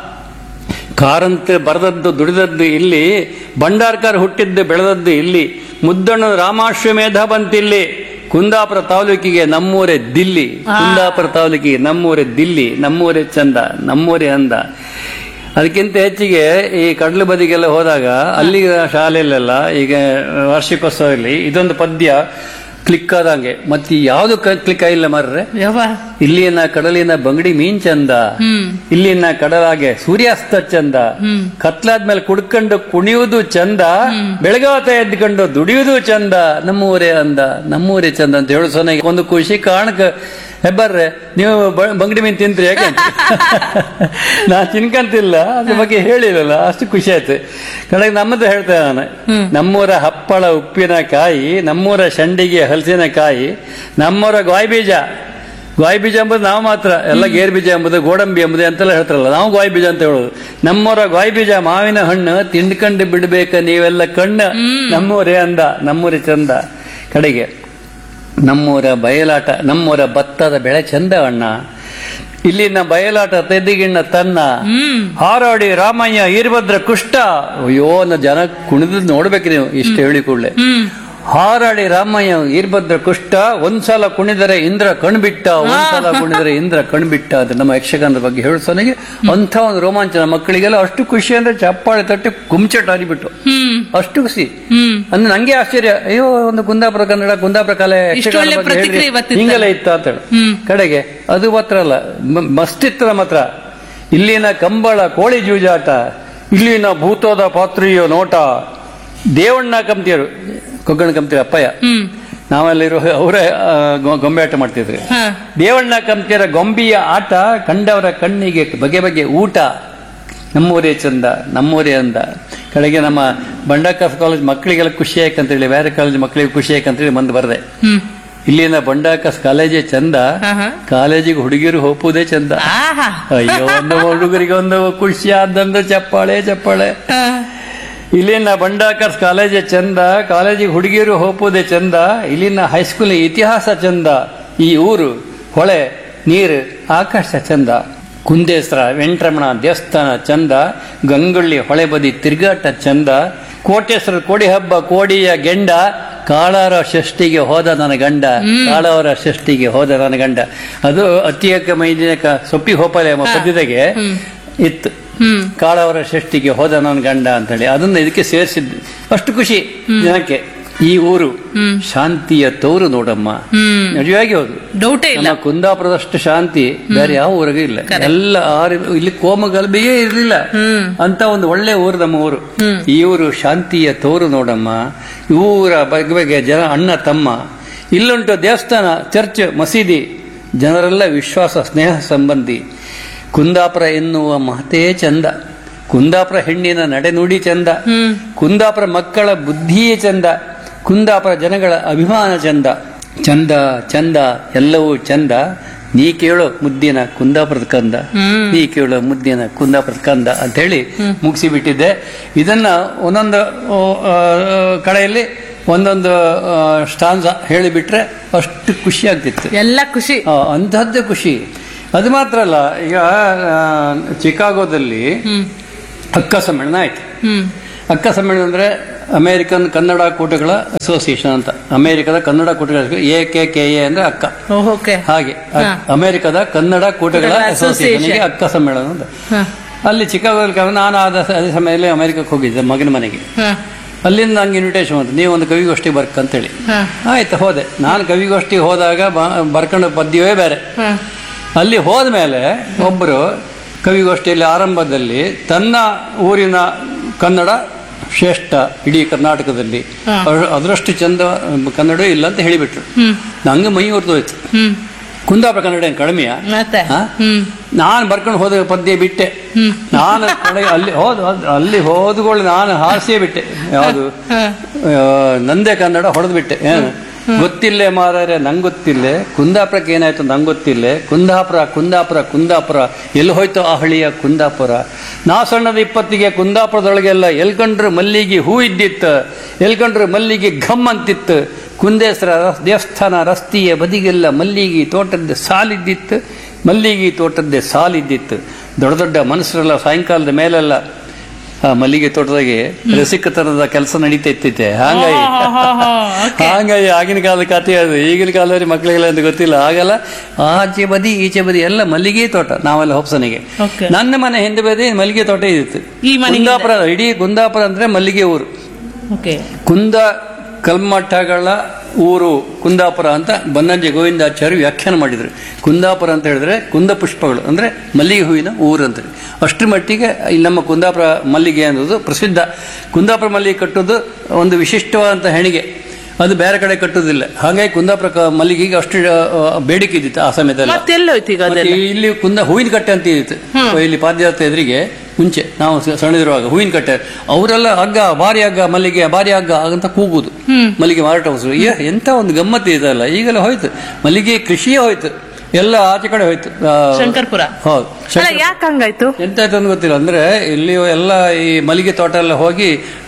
ಕಾರಂತ ಬರೆದದ್ದು ದುಡಿದದ್ದು ಇಲ್ಲಿ, ಭಂಡಾರ್ಕರ್ ಹುಟ್ಟಿದ್ದು ಬೆಳೆದದ್ದು ಇಲ್ಲಿ, ಮುದ್ದಣ್ಣ ರಾಮಾಶ್ವಮೇಧ ಬಂತಿಲ್ಲಿ. ಕುಂದಾಪುರ ತಾಲೂಕಿಗೆ ನಮ್ಮೂರೇ ದಿಲ್ಲಿ, ಕುಂದಾಪುರ ತಾಲೂಕಿಗೆ ನಮ್ಮೂರೇ ದಿಲ್ಲಿ, ನಮ್ಮೂರೇ ಚಂದ, ನಮ್ಮೂರೇ ಅಂದ. ಅದಕ್ಕಿಂತ ಹೆಚ್ಚಿಗೆ ಈ ಕಡಲು ಬದಿಗೆಲ್ಲ ಹೋದಾಗ ಅಲ್ಲಿ ಶಾಲೆಯಲ್ಲೆಲ್ಲ ಈಗ ವಾರ್ಷಿಕೋತ್ಸವದಲ್ಲಿ ಇದೊಂದು ಪದ್ಯ ಕ್ಲಿಕ್ ಆದಂಗೆ. ಮತ್ತೆ ಯಾವ್ದು ಕ್ಲಿಕ್ ಆಗಿಲ್ಲ ಮಾರ್ರೆ. ಇಲ್ಲಿನ ಕಡಲಿನ ಬಂಗಡಿ ಮೀನ್ ಚಂದ, ಇಲ್ಲಿನ ಕಡಲಾಗೆ ಸೂರ್ಯಾಸ್ತ ಚಂದ, ಕತ್ಲಾದ್ಮೇಲೆ ಕುಡ್ಕೊಂಡು ಕುಣಿಯುವುದು ಚಂದ, ಬೆಳಗಾತ ಎದ್ಕೊಂಡು ದುಡಿಯುವುದು ಚಂದ, ನಮ್ಮೂರೇ ಅಂದ, ನಮ್ಮೂರೇ ಚಂದ ಅಂತ ಹೇಳು. ಸೊನ್ನೆ ಒಂದು ಖುಷಿ ಕಾರಣಕ ಹೆಬ್ಬರ್ರೆ ನೀವು ಬಂಗಡಿ ಮೀನ್ ತಿಂತ್ರಿ ಯಾಕೆ? ನಾ ತಿನ್ಕಂತಿಲ್ಲ, ಅದ್ರ ಬಗ್ಗೆ ಹೇಳಿರಲ್ಲ, ಅಷ್ಟು ಖುಷಿ ಆಯ್ತು. ಕಡೆಗೆ ನಮ್ಮದು ಹೇಳ್ತೇನೆ ನಾನು, ನಮ್ಮೂರ ಹಪ್ಪಳ ಉಪ್ಪಿನಕಾಯಿ, ನಮ್ಮೂರ ಶಂಡಿಗೆ ಹಲಸಿನಕಾಯಿ, ನಮ್ಮೂರ ಗಾಯಿ ಬೀಜ ಎಂಬುದು ನಾವು ಮಾತ್ರ, ಎಲ್ಲ ಗೇರ್ ಬೀಜ ಎಂಬುದು, ಗೋಡಂಬಿ ಎಂಬುದು ಅಂತೆಲ್ಲ ಹೇಳ್ತಾರಲ್ಲ, ನಾವು ಗಾಯಿ ಬೀಜ ಅಂತ ಹೇಳೋದು. ನಮ್ಮೂರ ಗಾಯಿ ಬೀಜ ಮಾವಿನ ಹಣ್ಣು, ತಿಂಡ್ಕಂಡು ಬಿಡ್ಬೇಕ ನೀವೆಲ್ಲ ಕಣ್ಣು, ನಮ್ಮೂರೇ ಅಂದ, ನಮ್ಮೂರೇ ಚಂದ. ಕಡೆಗೆ ನಮ್ಮೂರ ಬಯಲಾಟ, ನಮ್ಮೂರ ಭತ್ತದ ಬೆಳೆ ಚಂದ ಅಣ್ಣ, ಇಲ್ಲಿನ ಬಯಲಾಟ ತೆದ್ದಿಗಿಣ್ಣ ತನ್ನ, ಹಾರಾಡಿ ರಾಮಯ್ಯ ಈರ್ಭದ್ರ ಕುಷ್ಟ. ಅಯ್ಯೋ ಜನ ಕುಣಿದ್ ನೋಡ್ಬೇಕು ನೀವು, ಇಷ್ಟು ಹೇಳಿ ಕೂಡಲೇ. ಹಾರಾಡಿ ರಾಮಯ್ಯ ಈರ್ಭದ್ರ ಕುಷ್ಟ, ಒಂದ್ಸಲ ಕುಣಿದರೆ ಇಂದ್ರ ಕಣ್ಬಿಟ್ಟ, ಒಂದ್ಸಲ ಕುಣಿದರೆ ಇಂದ್ರ ಕಣ್ಬಿಟ್ಟ. ಅದು ನಮ್ಮ ಯಕ್ಷಗಾನದ ಬಗ್ಗೆ ಹೇಳೋನಿಗೆ ಅಂಥ ಒಂದು ರೋಮಾಂಚನ. ಮಕ್ಕಳಿಗೆಲ್ಲ ಅಷ್ಟು ಖುಷಿ ಅಂದ್ರೆ ಚಪ್ಪಾಳೆ ತಟ್ಟಿ ಕುಂಚಟ ಆಡಿಬಿಟ್ಟು ಅಷ್ಟು ಖುಷಿ. ಅಂದ್ರೆ ನಂಗೆ ಆಶ್ಚರ್ಯ, ಅಯ್ಯೋ ಒಂದು ಕುಂದಾಪುರ ಕನ್ನಡ, ಕುಂದಾಪುರ ಕಲೆ, ಯಕ್ಷಗಾನ ಬಗ್ಗೆ ಹೇಳಿದ್ರೆ ಹಿಂಗೆಲ್ಲ ಇತ್ತ ಅಂತ ಹೇಳಿ. ಕಡೆಗೆ ಅದು ಮಾತ್ರ ಅಲ್ಲ, ಮಸ್ತಿತ್ತರ ಮಾತ್ರ. ಇಲ್ಲಿನ ಕಂಬಳ ಕೋಳಿ ಜೂಜಾಟ, ಇಲ್ಲಿನ ಭೂತೋದ ಪಾತ್ರಿಯೋ ನೋಟ, ದೇವಣ್ಣ ಕಂಪ್ತಿಯರು, ಕೊಗ್ಗಣ ಕಂಪ್ತಿಯರ ಅಪ್ಪಯ್ಯ, ನಾವೆಲ್ಲಿರೋ ಅವರೇ ಗೊಂಬೆ ಆಟ ಮಾಡ್ತಿದ್ರಿ. ದೇವಣ್ಣ ಕಂಪ್ತಿಯರ ಗೊಂಬೆಯ ಆಟ, ಕಂಡವರ ಕಣ್ಣಿಗೆ ಬಗೆ ಬಗೆ ಊಟ, ನಮ್ಮೂರೇ ಚಂದ, ನಮ್ಮೂರೇ ಅಂದ. ಕಡೆಗೆ ನಮ್ಮ ಬಂಡಾಕಾಸ್ ಕಾಲೇಜ್ ಮಕ್ಕಳಿಗೆಲ್ಲ ಖುಷಿ ಆಯ್ಕಂತೇಳಿ, ಬೇರೆ ಕಾಲೇಜ್ ಮಕ್ಕಳಿಗೆ ಖುಷಿ ಆಯ್ಕಂತೇಳಿ ಬಂದು ಬರದೆ. ಇಲ್ಲಿನ ಬಂಡಾಕಾಸ್ ಕಾಲೇಜೇ ಚಂದ, ಕಾಲೇಜಿಗೆ ಹುಡುಗಿರು ಹೋಗುವುದೇ ಚಂದ. ಅಯ್ಯೋ, ಒಂದು ಹುಡುಗರಿಗೆ ಒಂದು ಖುಷಿ ಆದಂದು ಚಪ್ಪಾಳೆ. ಇಲ್ಲಿನ ಬಂಡಾಕರ್ಸ್ ಕಾಲೇಜೇ ಚಂದ, ಕಾಲೇಜಿಗೆ ಹುಡುಗಿಯರು ಹೋಗುವುದೇ ಚಂದ. ಇಲ್ಲಿನ ಹೈಸ್ಕೂಲ್ ಇತಿಹಾಸ ಚಂದ, ಈ ಊರು ಹೊಳೆ ನೀರು ಆಕಾಶ ಚಂದ. ಕುಂದೇಶ್ವರ ವೆಂಕಟರಮಣ ದೇವಸ್ಥಾನ ಚಂದ, ಗಂಗೊಳ್ಳಿ ಹೊಳೆ ಬದಿ ತಿರುಗಾಟ ಚಂದ, ಕೋಟೇಶ್ವರ ಕೋಡಿ ಹಬ್ಬ ಕೋಡಿಯ ಗೆಂಡ ಕಾಳರ ಷಷ್ಠಿಗೆ ಹೋದ ನನ್ನ ಗಂಡ, ಕಾಳವರ ಷಷ್ಠಿಗೆ ಹೋದ ನನ್ನ ಗಂಡ. ಅದು ಅತಿಯಕ ಮೈದಿನಕ ಸೊಪ್ಪಿ ಹೋಪಲೆ ಎಂಬ ಪದ್ಯತೆಗೆ ಇತ್ತು. ಕಾಳವರ ಷಷ್ಠಿಗೆ ಹೋದ ನನ್ನ ಗಂಡ ಅಂತ ಹೇಳಿ ಅದನ್ನ ಇದಕ್ಕೆ ಸೇರಿಸಿದ್ದು. ಅಷ್ಟು ಖುಷಿ ಜನಕ್ಕೆ. ಈ ಊರು ಶಾಂತಿಯ ತೋರು ನೋಡಮ್ಮ. ನಿಜವಾಗಿ ಹೌದು, ಡೌಟೇ ಇಲ್ಲ. ನಮ್ಮ ಕುಂದಾಪುರದಷ್ಟು ಶಾಂತಿ ಬೇರೆ ಯಾವ ಊರಿಗೂ ಇಲ್ಲ. ಎಲ್ಲ ಇಲ್ಲಿ ಕೋಮಗಲ್ಭೆಯೇ ಇರಲಿಲ್ಲ ಅಂತ ಒಂದು ಒಳ್ಳೆ ಊರು ನಮ್ಮ ಊರು. ಈ ಊರು ಶಾಂತಿಯ ತೋರು ನೋಡಮ್ಮ. ಊರ ಬಗ್ಗೆ ಜನ ಅಣ್ಣ ತಮ್ಮ. ಇಲ್ಲುಂಟು ದೇವಸ್ಥಾನ, ಚರ್ಚ್, ಮಸೀದಿ, ಜನರೆಲ್ಲ ವಿಶ್ವಾಸ ಸ್ನೇಹ ಸಂಬಂಧಿ. ಕುಂದಾಪುರ ಎನ್ನುವ ಮಾತೇ ಚಂದ, ಕುಂದಾಪುರ ಹೆಣ್ಣಿನ ನಡೆನುಡಿ ಚಂದ, ಕುಂದಾಪುರ ಮಕ್ಕಳ ಬುದ್ಧಿಯೇ ಚಂದ, ಕುಂದಾಪುರ ಜನಗಳ ಅಭಿಮಾನ ಚಂದ. ಚಂದ ಚಂದ ಎಲ್ಲವೂ ಚಂದ, ನೀ ಕೇಳೋ ಮುದ್ದಿನ ಕುಂದಾಪುರದ ಕಂದ, ನೀ ಕೇಳೋ ಮುದ್ದಿನ ಕುಂದಾಪುರದ ಕಂದ ಅಂತ ಹೇಳಿ ಮುಗಿಸಿ ಬಿಟ್ಟಿದ್ದೆ. ಇದನ್ನ ಒಂದೊಂದು ಕಡೆಯಲ್ಲಿ ಒಂದೊಂದು ಸ್ಟಾನ್ಸ ಹೇಳಿಬಿಟ್ರೆ ಅಷ್ಟು ಖುಷಿ ಆಗ್ತಿತ್ತು. ಎಲ್ಲ ಖುಷಿ, ಅಂತಹದ್ದೇ ಖುಷಿ. ಅದು ಮಾತ್ರ ಅಲ್ಲ, ಈಗ ಚಿಕಾಗೋದಲ್ಲಿ ಅಕ್ಕ ಸಮ್ಮೇಳನ ಆಯ್ತು. ಅಕ್ಕ ಸಮ್ಮೇಳನ ಅಂದ್ರೆ ಅಮೆರಿಕನ್ ಕನ್ನಡ ಕೂಟಗಳ ಅಸೋಸಿಯೇಷನ್ ಅಂತ. ಅಮೆರಿಕದ ಕನ್ನಡ ಕೂಟಗಳ AKKA ಅಂದ್ರೆ ಅಕ್ಕ. ಹಾಗೆ ಅಮೆರಿಕದ ಕನ್ನಡ ಕೂಟಗಳ ಅಸೋಸಿಯೇಷನ್ಗೆ ಅಕ್ಕ ಸಮ್ಮೇಳನ ಅಂತ. ಅಲ್ಲಿ ಚಿಕಾಗೋದಲ್ಲಿ ನಾನು ಅದೇ ಸಮಯದಲ್ಲಿ ಅಮೆರಿಕಕ್ಕೆ ಹೋಗಿದ್ದೆ ಮಗನ ಮನೆಗೆ. ಅಲ್ಲಿಂದ ನಂಗೆ ಇನ್ವಿಟೇಷನ್ ಬಂತು, ನೀವು ಒಂದು ಕವಿಗೋಷ್ಠಿ ಬರ್ಕಂತೇಳಿ. ಆಯ್ತು, ಹೋದೆ. ನಾನು ಕವಿಗೋಷ್ಠಿಗೆ ಹೋದಾಗ ಬರ್ಕೊಂಡ ಪದ್ಯವೇ ಬೇರೆ. ಅಲ್ಲಿ ಹೋದ್ಮೇಲೆ ಒಬ್ಬರು ಕವಿಗೋಷ್ಠಿಯಲ್ಲಿ ಆರಂಭದಲ್ಲಿ ತನ್ನ ಊರಿನ ಕನ್ನಡ ಶ್ರೇಷ್ಠ ಇಡೀ ಕರ್ನಾಟಕದಲ್ಲಿ, ಅದರಷ್ಟು ಚಂದ ಕನ್ನಡ ಇಲ್ಲ ಅಂತ ಹೇಳಿಬಿಟ್ರು. ನಂಗೆ ಮೈ ಹೊರತೋಯ್ತು. ಕುಂದಾಪುರ ಕನ್ನಡ ಏನು ಕಡಿಮೆಯ? ನಾನು ಬರ್ಕೊಂಡು ಹೋದ ಪದ್ಯ ಬಿಟ್ಟೆ. ನಾನು ಅಲ್ಲಿ ಹೋದ್ಕೊಳ್ಳಿ ನಾನು ಹಾಸ್ಯ ಬಿಟ್ಟೆ. ಯಾವುದು ನಂದೇ ಕನ್ನಡ ಹೊಡೆದು ಬಿಟ್ಟೆ. ಏನು ಗೊತ್ತಿಲ್ಲೇ ಮಾರಾರೆ ನಂಗೆ ಗೊತ್ತಿಲ್ಲೇ, ಕುಂದಾಪುರಕ್ಕೆ ಏನಾಯ್ತು ನಂಗೆ ಗೊತ್ತಿಲ್ಲೇ, ಕುಂದಾಪುರ ಕುಂದಾಪುರ ಕುಂದಾಪುರ ಎಲ್ಲಿ ಹೋಯ್ತು ಆ ಹಳಿಯ ಕುಂದಾಪುರ. ನಾ ಸಣ್ಣದ 20ಗೆ ಕುಂದಾಪುರದೊಳಗೆಲ್ಲ ಎಲ್ಕಂಡ್ರು ಮಲ್ಲಿಗೆ ಹೂ ಇದ್ದಿತ್ತು, ಎಲ್ಕಂಡ್ರು ಮಲ್ಲಿಗೆ ಘಮ್ ಅಂತಿತ್ತು. ಕುಂದೇಶ್ವರ ದೇವಸ್ಥಾನ ರಸ್ತೆಯ ಬದಿಗೆಲ್ಲ ಮಲ್ಲಿಗೆ ತೋಟದ್ದೇ ಸಾಲಿದ್ದಿತ್ತು, ಮಲ್ಲಿಗೆ ತೋಟದ್ದೇ ಸಾಲಿದ್ದಿತ್ತು. ದೊಡ್ಡ ದೊಡ್ಡ ಮನುಷ್ಯರೆಲ್ಲ ಸಾಯಂಕಾಲದ ಮೇಲೆಲ್ಲ ಮಲ್ಲಿಗೆ ತೋಟದಾಗೆ ರಸಿಕತನದ ಕೆಲಸ ನಡೀತಾ ಇತ್ತಿತ್ತೆ. ಹಾಗಾಗಿ ಆಗಿನ ಕಾಲದ ಕಥೆ ಅದು. ಈಗಿನ ಕಾಲದಲ್ಲಿ ಮಕ್ಕಳಿಗೆಲ್ಲ ಅಂತ ಗೊತ್ತಿಲ್ಲ. ಆಗಲ್ಲ, ಆಚೆ ಬದಿ ಈಚೆ ಬದಿ ಎಲ್ಲ ಮಲ್ಲಿಗೆ ತೋಟ. ನಾವೆಲ್ಲ ಹೊಪ್ಸನಿಗೆ ನನ್ನ ಮನೆ ಹಿಂದೆ ಬದಿ ಮಲ್ಲಿಗೆ ತೋಟ ಇದ್ದಿತ್ತು. ಕುಂದಾಪುರ, ಇಡೀ ಕುಂದಾಪುರ ಅಂದ್ರೆ ಮಲ್ಲಿಗೆ ಊರು. ಕುಂದ ಕಲ್ಮಠಗಳ ಊರು ಕುಂದಾಪುರ ಅಂತ ಬನ್ನಂಜೆ ಗೋವಿಂದಾಚಾರ್ಯ ವ್ಯಾಖ್ಯಾನ ಮಾಡಿದ್ರು. ಕುಂದಾಪುರ ಅಂತ ಹೇಳಿದ್ರೆ ಕುಂದ ಪುಷ್ಪಗಳು ಅಂದ್ರೆ ಮಲ್ಲಿಗೆ ಹೂವಿನ ಊರು ಅಂತ. ಅಷ್ಟರ ಮಟ್ಟಿಗೆ ಇಲ್ಲಿ ನಮ್ಮ ಕುಂದಾಪುರ ಮಲ್ಲಿಗೆ ಅನ್ನೋದು ಪ್ರಸಿದ್ಧ. ಕುಂದಾಪುರ ಮಲ್ಲಿಗೆ ಕಟ್ಟೋದು ಒಂದು ವಿಶಿಷ್ಟವಾದಂಥ ಹೆಣಿಗೆ, ಅದು ಬೇರೆ ಕಡೆ ಕಟ್ಟುವುದಿಲ್ಲ. ಹಾಗಾಗಿ ಕುಂದಾಪುರ ಮಲ್ಲಿಗೆಗೆ ಅಷ್ಟು ಬೇಡಿಕೆ ಇದ್ದಿತ್ತು ಆ ಸಮಯದಲ್ಲಿ. ಇಲ್ಲಿ ಹೂವಿನ ಕಟ್ಟೆ ಅಂತ ಇದ್ದಿತ್ತು. ಇಲ್ಲಿ ಪಾದಯಾತ್ರೆ ಎದುರಿಗೆ ಮುಂಚೆ ನಾವು ಸಣ್ಣದಿರುವಾಗ ಹೂವಿನ ಕಟ್ಟೆ, ಅವರೆಲ್ಲ ಹಗ್ಗ ಭಾರಿ ಹಗ್ಗ ಮಲ್ಲಿಗೆ ಭಾರಿ ಹಗ್ಗ ಅಂತ ಕೂಗುದು ಮಲ್ಲಿಗೆ ಮಾರಾಟ ಹೊಸರು. ಎಂತ ಒಂದು ಗಮ್ಮತ್ತು ಇದಲ್ಲ. ಈಗೆಲ್ಲ ಹೋಯ್ತು, ಮಲ್ಲಿಗೆ ಕೃಷಿಯೇ ಹೋಯ್ತು, ಎಲ್ಲ ಆಚೆ ಕಡೆ ಹೋಯ್ತು. ಶಂಕರ್ಪುರ. ಹೌದು, ಯಾಕಂಗಾಯ್ತು ಎಂತಾಯ್ತು ಅಂತ ಗೊತ್ತಿಲ್ಲ. ಅಂದ್ರೆ ಇಲ್ಲಿ ಎಲ್ಲ ಈ ಮಲ್ಲಿಗೆ ತೋಟ ಎಲ್ಲ ಹೋಗಿ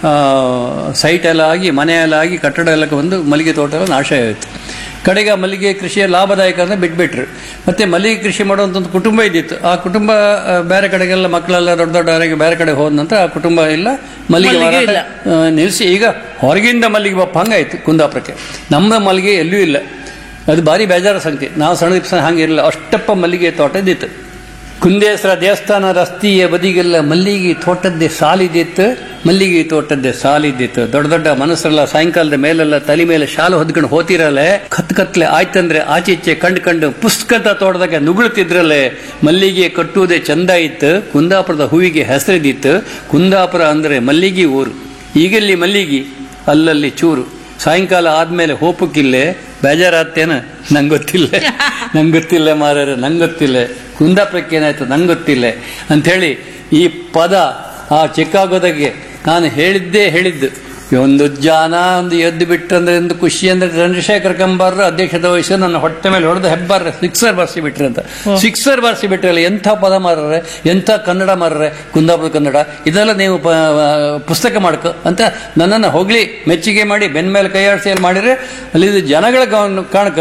ಸೈಟ್ ಎಲ್ಲ ಆಗಿ, ಮನೆ ಎಲ್ಲ ಆಗಿ, ಕಟ್ಟಡ ಎಲ್ಲ ಬಂದು ಮಲ್ಲಿಗೆ ತೋಟ ಎಲ್ಲ ನಾಶ ಆಯ್ತು. ಕಡೆಗೆ ಮಲ್ಲಿಗೆ ಕೃಷಿಯ ಲಾಭದಾಯಕ ಅಂತ ಬಿಟ್ಬಿಟ್ರು. ಮತ್ತೆ ಮಲ್ಲಿಗೆ ಕೃಷಿ ಮಾಡುವಂತ ಒಂದು ಕುಟುಂಬ ಇದ್ದಿತ್ತು. ಆ ಕುಟುಂಬ ಬೇರೆ ಕಡೆಗೆಲ್ಲ ಮಕ್ಕಳೆಲ್ಲ ದೊಡ್ಡ ದೊಡ್ಡವರಿಗೆ ಬೇರೆ ಕಡೆ ಹೋದ ನಂತರ ಆ ಕುಟುಂಬ ಇಲ್ಲ, ಮಲ್ಲಿಗೆ ನಿಲ್ಲಿಸಿ ಈಗ ಹೊರಗಿಂದ ಮಲ್ಲಿಗೆ ಬಪ್ಪ ಹಂಗಾಯ್ತು ಕುಂದಾಪುರಕ್ಕೆ. ನಮ್ಮ ಮಲ್ಲಿಗೆ ಎಲ್ಲೂ ಇಲ್ಲ. ಅದು ಭಾರಿ ಬೇಜಾರ ಸಂಖ್ಯೆ. ನಾವು ಸಣ್ಣ ದಿವಸ ಹಂಗಿರಲಿಲ್ಲ, ಅಷ್ಟಪ್ಪ ಮಲ್ಲಿಗೆ ತೋಟ ಇದ್ದಿತ್ತು. ಕುಂದೇಶ್ವರ ದೇವಸ್ಥಾನ ರಸ್ತೆಯ ಬದಿಗೆಲ್ಲ ಮಲ್ಲಿಗೆ ತೋಟದ್ದೇ ಸಾಲಿದ್ದಿತ್ತು, ಮಲ್ಲಿಗೆ ತೋಟದ್ದೇ ಸಾಲಿದ್ದಿತ್ತು. ದೊಡ್ಡ ದೊಡ್ಡ ಮನಸ್ಸರೆಲ್ಲ ಸಾಯಂಕಾಲದ ಮೇಲೆಲ್ಲ ತಲೆ ಮೇಲೆ ಶಾಲು ಹೊದ್ಕೊಂಡು ಹೋತಿರಲ್ಲೇ, ಕತ್ಲೆ ಆಯ್ತಂದ್ರೆ ಆಚೆ ಈಚೆ ಕಂಡು ಪುಸ್ತಕದ ತೋಟದಾಗ ನುಗುಳುತ್ತಿದ್ರಲ್ಲೇ. ಮಲ್ಲಿಗೆ ಕಟ್ಟುವುದೇ ಚಂದ ಇತ್ತು, ಕುಂದಾಪುರದ ಹೂವಿಗೆ ಹೆಸರಿದ್ದಿತ್ತು. ಕುಂದಾಪುರ ಅಂದ್ರೆ ಮಲ್ಲಿಗೆ ಊರು. ಈಗೆಲ್ಲಿ ಮಲ್ಲಿಗೆ, ಅಲ್ಲಲ್ಲಿ ಚೂರು. ಸಾಯಂಕಾಲ ಆದ್ಮೇಲೆ ಹೋಪಕ್ಕಿಲ್ಲೇ, ಬೇಜಾರಾತೇನ ನಂಗೆ ಗೊತ್ತಿಲ್ಲ ಮಾರಾರೆ, ನಂಗೆ ಗೊತ್ತಿಲ್ಲ. ಕುಂದಾಪುರಕ್ಕೆ ಏನಾಯ್ತು ನಂಗೆ ಗೊತ್ತಿಲ್ಲ ಅಂಥೇಳಿ ಈ ಪದ ಆ ಚಿಕಾಗೋದಾಗೆ ನಾನು ಹೇಳಿದ್ದು. ಒಂದು ಜಾನ ಒಂದು ಎದ್ದು ಬಿಟ್ಟಂದ್ರೆ ಒಂದು ಖುಷಿ ಅಂದ್ರೆ ಚಂದ್ರಶೇಖರ್ ಕಂಬಾರ ಅಧ್ಯಕ್ಷತೆ ವಹಿಸಿ ನನ್ನ ಹೊಟ್ಟೆ ಮೇಲೆ ಹೊಡೆದು ಹೆಬ್ಬಾರ ಸಿಕ್ಸರ್ ಬಾರಿಸಿ ಬಿಟ್ರಿ ಅಂತ. ಸಿಕ್ಸರ್ ಬಾರಿಸಿ ಬಿಟ್ರಲ್ಲ, ಎಂಥ ಪದ ಮಾರ್ರೆ, ಎಂಥ ಕನ್ನಡ ಮಾರ್ರೆ, ಕುಂದಾಪುರ ಕನ್ನಡ. ಇದೆಲ್ಲ ನೀವು ಪುಸ್ತಕ ಮಾಡ್ಕೊ ಅಂತ ನನ್ನನ್ನು ಹೊಗಳಿ ಮೆಚ್ಚುಗೆ ಮಾಡಿ ಬೆನ್ನ ಮೇಲೆ ಕೈಯಾಡಿಸಿ ಮಾಡಿದ್ರೆ ಅಲ್ಲಿ ಜನಗಳ ಕಾಣಕ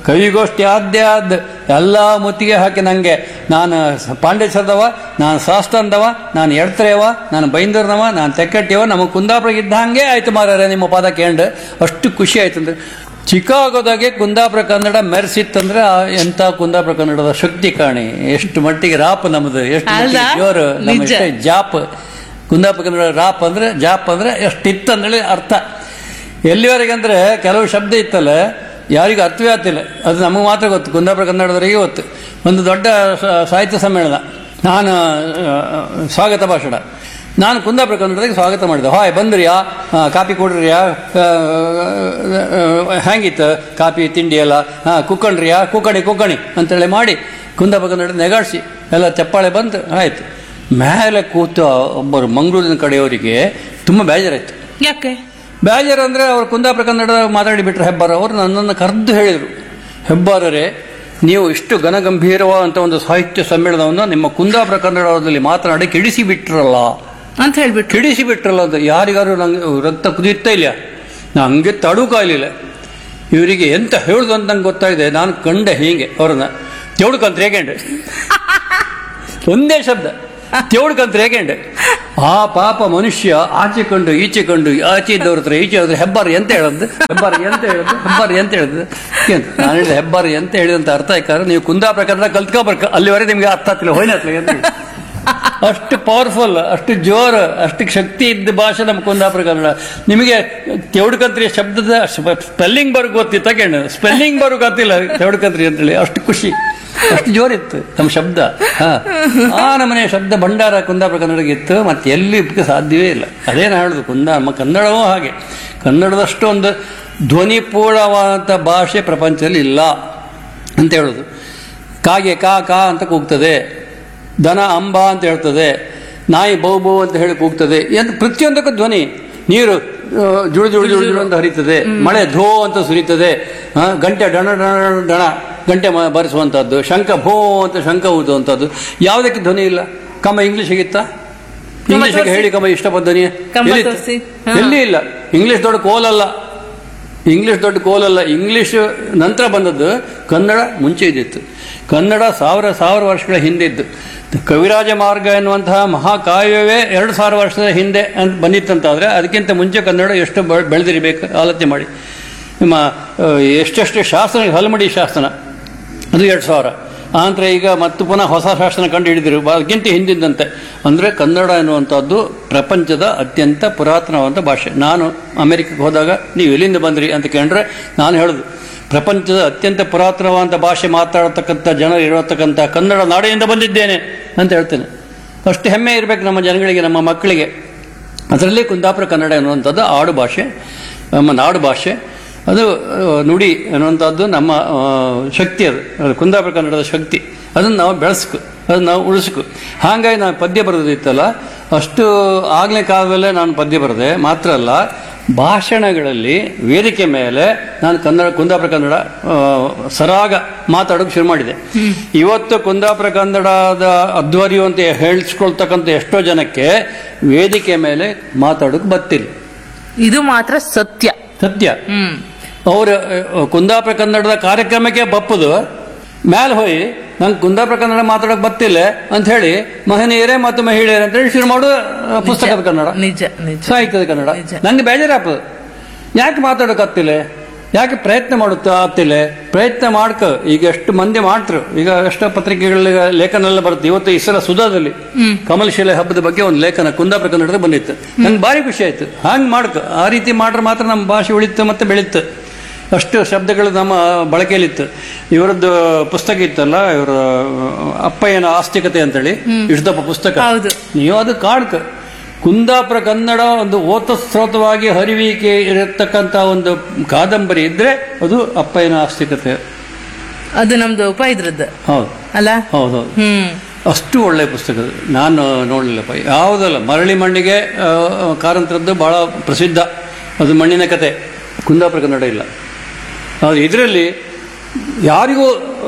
ಕವಿಗೋಷ್ಠಿ ಆದ್ಯಾದ್ ಎಲ್ಲ ಮುತ್ತಿಗೆ ಹಾಕಿ ನಂಗೆ ನಾನು ಪಾಂಡೇಶ್ವರದವ, ನಾನು ಸಾಸ್ತಂದವ, ನಾನು ಎಡ್ತರೆಯವ, ನಾನು ಬೈಂದೂರ್ನವ, ನಾನು ತೆಕ್ಕಟ್ಟಿಯವ, ನಮ್ಮ ಕುಂದಾಪುರ ಇದ್ದಂಗೆ ಆಯ್ತು ಮಾರಾರೆ ನಿಮ್ಮ ಪದ ಕೇಂದ್ರ. ಅಷ್ಟು ಖುಷಿ ಆಯ್ತು ಅಂದ್ರೆ ಚಿಕಾಗೋದಾಗೆ ಕುಂದಾಪುರ ಕನ್ನಡ ಮೆರೆಸಿತ್ತಂದ್ರೆ ಎಂತ ಕುಂದಾಪುರ ಕನ್ನಡದ ಶಕ್ತಿ ಕಾಣಿ. ಎಷ್ಟು ಮಟ್ಟಿಗೆ ರಾಪ್ ನಮ್ದು, ಎಷ್ಟು ಮಟ್ಟಿಗೆ ಜೋರು, ನಮ್ಮ ಎಷ್ಟೇ ಜಾಪ್. ಕುಂದಾಪುರ ಕನ್ನಡ ರಾಪ್ ಅಂದ್ರೆ ಜಾಪ್ ಅಂದ್ರೆ ಎಷ್ಟಿತ್ತಂದೇಳಿ ಅರ್ಥ. ಎಲ್ಲಿವರೆಗೆ ಅಂದ್ರೆ ಕೆಲವು ಶಬ್ದ ಇತ್ತಲ್ಲ ಯಾರಿಗೂ ಅರ್ಥವೇ ಆಗ್ತಿಲ್ಲ, ಅದು ನಮಗೆ ಮಾತ್ರ ಗೊತ್ತು, ಕುಂದಾಪುರ ಕನ್ನಡದವರಿಗೆ ಗೊತ್ತು. ಒಂದು ದೊಡ್ಡ ಸಾಹಿತ್ಯ ಸಮ್ಮೇಳನ, ನಾನು ಸ್ವಾಗತ ಭಾಷಣ, ನಾನು ಕುಂದಾಪುರ ಕನ್ನಡದಾಗ ಸ್ವಾಗತ ಮಾಡಿದೆ. ಹಾಯ್ ಬಂದ್ರಿಯಾ, ಕಾಪಿ ಕೊಡ್ರಿಯಾ, ಹೆಂಗಿತ್ತು ಕಾಪಿ ತಿಂಡಿ ಎಲ್ಲ, ಕುಕ್ಕಣ್ರಿಯಾ, ಕುಕ್ಕಣಿ ಅಂತೇಳಿ ಮಾಡಿ ಕುಂದಾಪುರ ಕನ್ನಡ ನೆಗಾಡಿಸಿ ಎಲ್ಲ ಚಪ್ಪಾಳೆ ಬಂತು, ಆಯ್ತು. ಮೇಲೆ ಕೂತ ಒಬ್ಬರು ಮಂಗಳೂರಿನ ಕಡೆಯವರಿಗೆ ತುಂಬ ಬೇಜಾರಾಯ್ತು. ಯಾಕೆ ಬೇಜಾರು ಅಂದರೆ ಅವರು ಕುಂದಾಪುರ ಕನ್ನಡ ಮಾತಾಡಿಬಿಟ್ರೆ ಹೆಬ್ಬಾರ ಅವರು ನನ್ನನ್ನು ಕರೆದು ಹೇಳಿದರು, ಹೆಬ್ಬಾರರೇ ನೀವು ಇಷ್ಟು ಘನಗಂಭೀರವಾದಂಥ ಒಂದು ಸಾಹಿತ್ಯ ಸಮ್ಮೇಳನವನ್ನು ನಿಮ್ಮ ಕುಂದಾಪುರ ಕನ್ನಡದಲ್ಲಿ ಮಾತನಾಡಿ ಕೆಡಿಸಿಬಿಟ್ರಲ್ಲ ಅಂತ ಹೇಳ್ಬಿಟ್ಟು. ಕೆಡಿಸಿಬಿಟ್ರಲ್ಲ ಅಂತ ಯಾರಿಗಾರು ನಂಗೆ ರಕ್ತ ಕುದಿಯುತ್ತಾ ಇಲ್ಲ, ನಂಗೆ ತಡುಕಾಗಲಿಲ್ಲ. ಇವರಿಗೆ ಎಂತ ಹೇಳುದು ಅಂತ ನಂಗೆ ಗೊತ್ತಾಗಿದೆ. ನಾನು ಕಂಡೆ ಹೀಗೆ ಅವ್ರನ್ನ ತೆವಡ್ಕಂತ ರೇಗಂಡೆ, ಒಂದೇ ಶಬ್ದ ತೆವಡ್ಕಂತ ರೇಗಂಡೆ. ಆ ಪಾಪ ಮನುಷ್ಯ ಆಚೆ ಕಂಡು ಈಚೆ ಕಂಡು, ಆಚೆ ಇದ್ದವ್ರ ಹತ್ರ ಈಚೆ ಹೋದ್ರೆ ಹೆಬ್ಬಾರ ಎಂತ ಹೇಳದ್ದು, ಹೆಬ್ಬಾರ ಎಂತ ಹೇಳಿದ್ದು. ನಾನು ಹೇಳಿದೆ ಹೆಬ್ಬಾರ ಎಂತ ಹೇಳಿದಂತ ಅರ್ಥ ಯಾಕಂದ್ರೆ ನೀವು ಕುಂದಾಪುರ ಕನ್ನಡ ಕಲ್ತ್ಕೋಬರ್ಕ, ಅಲ್ಲಿವರೆಗೆ ನಿಮ್ಗೆ ಅರ್ಥ ಆಗ್ತಿಲ್ಲ, ಹೋಯ್ನತ್ಲೆ ಅಂತ. ಅಷ್ಟು ಪವರ್ಫುಲ್, ಅಷ್ಟು ಜೋರು, ಅಷ್ಟು ಶಕ್ತಿ ಇದ್ದ ಭಾಷೆ ನಮ್ಮ ಕುಂದಾಪುರ ಕನ್ನಡ. ನಿಮಗೆ ತೆವಡ್ಕಂತ್ರಿ ಶಬ್ದದ ಸ್ಪೆಲ್ಲಿಂಗ್ ಬರ್ಗ್ ಗೊತ್ತಿತ್ತು, ತಗೊಂಡು ಸ್ಪೆಲ್ಲಿಂಗ್ ಬರ್ಗ್ ಗೊತ್ತಿಲ್ಲ ತೆವಡ್ಕಂತ್ರಿ ಅಂತೇಳಿ. ಅಷ್ಟು ಖುಷಿ, ಅಷ್ಟು ಜೋರಿತ್ತು ನಮ್ಮ ಶಬ್ದ. ಆ ನಮನೆ ಶಬ್ದ ಭಂಡಾರ ಕುಂದಾಪುರ ಕನ್ನಡಗಿತ್ತು, ಮತ್ತೆ ಎಲ್ಲಿ ಸಾಧ್ಯವೇ ಇಲ್ಲ. ಅದೇ ನಾ ಹೇಳುದು, ನಮ್ಮ ಕನ್ನಡವೂ ಹಾಗೆ, ಕನ್ನಡದಷ್ಟು ಒಂದು ಧ್ವನಿಪೂರ್ಣವಾದಂಥ ಭಾಷೆ ಪ್ರಪಂಚದಲ್ಲಿ ಇಲ್ಲ ಅಂತ ಹೇಳುದು. ಕಾಗೆ ಕಾ ಕಾ ಅಂತ ಕೂಗ್ತದೆ, ದನ ಅಂಬ ಅಂತ ಹೇಳ್ತದೆ, ನಾಯಿ ಬೌ ಬೌ ಅಂತ ಹೇಳಿ ಕೂಗ್ತದೆ, ಎಂದು ಪ್ರತಿಯೊಂದಕ್ಕೂ ಧ್ವನಿ. ನೀರು ಜುಳು ಜುಳು ಜುಳು ಜುಳು ಅಂತ ಹರಿತದೆ, ಮಳೆ ಧೋ ಅಂತ ಸುರಿತದೆ, ಗಂಟೆ ಡಣ ಡಣ ಡಣ ಗಂಟೆ ಬಾರಿಸುವಂಥದ್ದು, ಶಂಖ ಭೋ ಅಂತ ಶಂಖ ಊದುವಂಥದ್ದು. ಯಾವುದಕ್ಕೆ ಧ್ವನಿ ಇಲ್ಲ? ಕಮ್ಮ ಇಂಗ್ಲಿಷಿಗಿತ್ತ? ಇಂಗ್ಲಿಷಿಗೆ ಹೇಳಿ ಕಮ್ಮ ಇಷ್ಟಪಟ್ಟ ಧ್ವನಿ ಎಲ್ಲಿ ಇಲ್ಲ. ಇಂಗ್ಲಿಷ್ ದೊಡ್ಡ ಕೋಲಲ್ಲ, ಇಂಗ್ಲಿಷ್ ನಂತರ ಬಂದದ್ದು, ಕನ್ನಡ ಮುಂಚೆ ಇದ್ದಿತ್ತು. ಕನ್ನಡ ಸಾವಿರ ವರ್ಷಗಳ ಹಿಂದೆ ಇದ್ದು. ಕವಿರಾಜ ಮಾರ್ಗ ಎನ್ನುವಂತಹ ಮಹಾಕಾವ್ಯವೇ 2000 ವರ್ಷದ ಹಿಂದೆ ಅಂತ ಬಂದಿತ್ತಂತಾದ್ರೆ ಅದಕ್ಕಿಂತ ಮುಂಚೆ ಕನ್ನಡ ಎಷ್ಟು ಬೆಳೆದಿರಬೇಕು ಆಲೋಚನೆ ಮಾಡಿ. ನಿಮ್ಮ ಎಷ್ಟೆಷ್ಟು ಶಾಸನ, ಹಲಮಡಿ ಶಾಸನ ಅದು 2000. ಆನಂತರ ಈಗ ಮತ್ತು ಪುನಃ ಹೊಸ ಶಾಸನ ಕಂಡು ಹಿಡಿದಿರು, ಅದಕ್ಕಿಂತ ಹಿಂದಿಂದಂತೆ. ಅಂದರೆ ಕನ್ನಡ ಎನ್ನುವಂಥದ್ದು ಪ್ರಪಂಚದ ಅತ್ಯಂತ ಪುರಾತನವಾದ ಭಾಷೆ. ನಾನು ಅಮೆರಿಕಕ್ಕೆ ಹೋದಾಗ ನೀವು ಎಲ್ಲಿಂದ ಬಂದ್ರಿ ಅಂತ ಕೇಳಿದ್ರೆ ನಾನು ಹೇಳುದು, ಪ್ರಪಂಚದ ಅತ್ಯಂತ ಪುರಾತನವಾದ ಭಾಷೆ ಮಾತಾಡತಕ್ಕಂಥ ಜನರು ಇರತಕ್ಕಂಥ ಕನ್ನಡ ನಾಡಿನಿಂದ ಬಂದಿದ್ದೇನೆ ಅಂತ ಹೇಳ್ತೇನೆ. ಅಷ್ಟು ಹೆಮ್ಮೆ ಇರಬೇಕು ನಮ್ಮ ಜನಗಳಿಗೆ, ನಮ್ಮ ಮಕ್ಕಳಿಗೆ. ಅದರಲ್ಲಿ ಕುಂದಾಪುರ ಕನ್ನಡ ಎನ್ನುವಂಥದ್ದು ಆಡು ಭಾಷೆ, ನಮ್ಮ ನಾಡು ಭಾಷೆ. ಅದು ನುಡಿ ಅನ್ನುವಂಥದ್ದು ನಮ್ಮ ಶಕ್ತಿ, ಅದು ಕುಂದಾಪುರ ಕನ್ನಡದ ಶಕ್ತಿ. ಅದನ್ನು ನಾವು ಬೆಳೆಸ್ಕು, ಅದನ್ನು ನಾವು ಉಳಿಸ್ಕು. ಹಾಗಾಗಿ ನಾನು ಪದ್ಯ ಬರೆದಿತ್ತಲ್ಲ, ಅಷ್ಟು ಆಗಲೇ ಕಾಲದಲ್ಲೇ ನಾನು ಪದ್ಯ ಬರೆದೆ. ಮಾತ್ರ ಅಲ್ಲ, ಭಾಷಣಗಳಲ್ಲಿ ವೇದಿಕೆ ಮೇಲೆ ನಾನು ಕುಂದಾಪುರ ಕನ್ನಡ ಸರಾಗ ಮಾತಾಡೋಕೆ ಶುರು ಮಾಡಿದೆ. ಇವತ್ತು ಕುಂದಾಪುರ ಕನ್ನಡದ ಅಧ್ವರ್ಯು ಅಂತ ಹೇಳಿಸ್ಕೊಳ್ತಕ್ಕಂಥ ಎಷ್ಟೋ ಜನಕ್ಕೆ ವೇದಿಕೆ ಮೇಲೆ ಮಾತಾಡೋಕೆ ಗೊತ್ತಿಲ್ಲ. ಇದು ಮಾತ್ರ ಸತ್ಯ. ಅವರು ಕುಂದಾಪುರ ಕನ್ನಡದ ಕಾರ್ಯಕ್ರಮಕ್ಕೆ ಬಪ್ಪದು ಮೇಲೆ ಹೋಗಿ ನಂಗೆ ಕುಂದಾಪುರ ಕನ್ನಡ ಮಾತಾಡೋಕೆ ಗೊತ್ತಿಲ್ಲ ಅಂತ ಹೇಳಿ ಮಹನೀಯರೇ ಮತ್ತು ಮಹಿಳೆಯರೇ ಅಂತ ಹೇಳಿ ಶುರು ಮಾಡೋ ಪುಸ್ತಕದ ಕನ್ನಡ, ಸಾಹಿತ್ಯದ ಕನ್ನಡ. ನಂಗೆ ಬೇಜಾರಾಗ್ತದೆ, ಯಾಕೆ ಮಾತಾಡೋಕೆ ಆಗ್ತಿಲ್ಲ, ಯಾಕೆ ಪ್ರಯತ್ನ ಮಾಡುತ್ತಾ ಆಗ್ತಿಲ್ಲ. ಪ್ರಯತ್ನ ಮಾಡ್ಕ, ಈಗ ಎಷ್ಟು ಮಂದಿ ಮಾಡ್ತರು, ಈಗ ಎಷ್ಟೋ ಪತ್ರಿಕೆಗಳ ಲೇಖನ ಎಲ್ಲ ಬರುತ್ತೆ. ಇವತ್ತು ಈ ಸಲ ಸುಧಾದಲ್ಲಿ ಕಮಲಶಿಲೆ ಹಬ್ಬದ ಬಗ್ಗೆ ಒಂದು ಲೇಖನ ಕುಂದಾಪುರ ಕನ್ನಡದ ಬಂದಿತ್ತು. ನಂಗೆ ಭಾರಿ ಖುಷಿ ಆಯ್ತು. ಹಂಗೆ ಮಾಡ್ಕ, ಆ ರೀತಿ ಮಾಡ್ರೆ ಮಾತ್ರ ನಮ್ಮ ಭಾಷೆ ಉಳಿತು ಮತ್ತೆ ಬೆಳೀತು. ಅಷ್ಟು ಶಬ್ದಗಳು ನಮ್ಮ ಬಳಕೆಯಲ್ಲಿತ್ತು. ಇವರದ್ದು ಪುಸ್ತಕ ಇತ್ತಲ್ಲ, ಇವರ ಅಪ್ಪಯ್ಯನ ಆಸ್ತಿಕತೆ ಅಂತೇಳಿ ಇಷ್ಟಪ್ಪ ಪುಸ್ತಕ, ನೀವು ಅದು ಕಾಡ್ಕ. ಕುಂದಾಪುರ ಕನ್ನಡ ಒಂದು ಓತಸ್ರೋತವಾಗಿ ಹರಿವಿಕೆ ಇರತಕ್ಕಂತ ಒಂದು ಕಾದಂಬರಿ ಇದ್ರೆ ಅದು ಅಪ್ಪಯ್ಯನ ಆಸ್ತಿಕತೆ. ಅದು ನಮ್ದು ಇದ್ರದ್ದು ಹೌದು ಅಲ್ಲ? ಹೌದೌದು. ಅಷ್ಟು ಒಳ್ಳೆ ಪುಸ್ತಕ. ನಾನು ನೋಡಲಿಲ್ಲಪ್ಪ, ಯಾವುದಲ್ಲ. ಮರಳಿ ಮಣ್ಣಿಗೆ ಕಾರಂತರದ್ದು ಬಹಳ ಪ್ರಸಿದ್ಧ, ಅದು ಮಣ್ಣಿನ ಕತೆ. ಕುಂದಾಪುರ ಕನ್ನಡ ಇಲ್ಲ. ಇದರಲ್ಲಿ ಯಾರಿಗೂ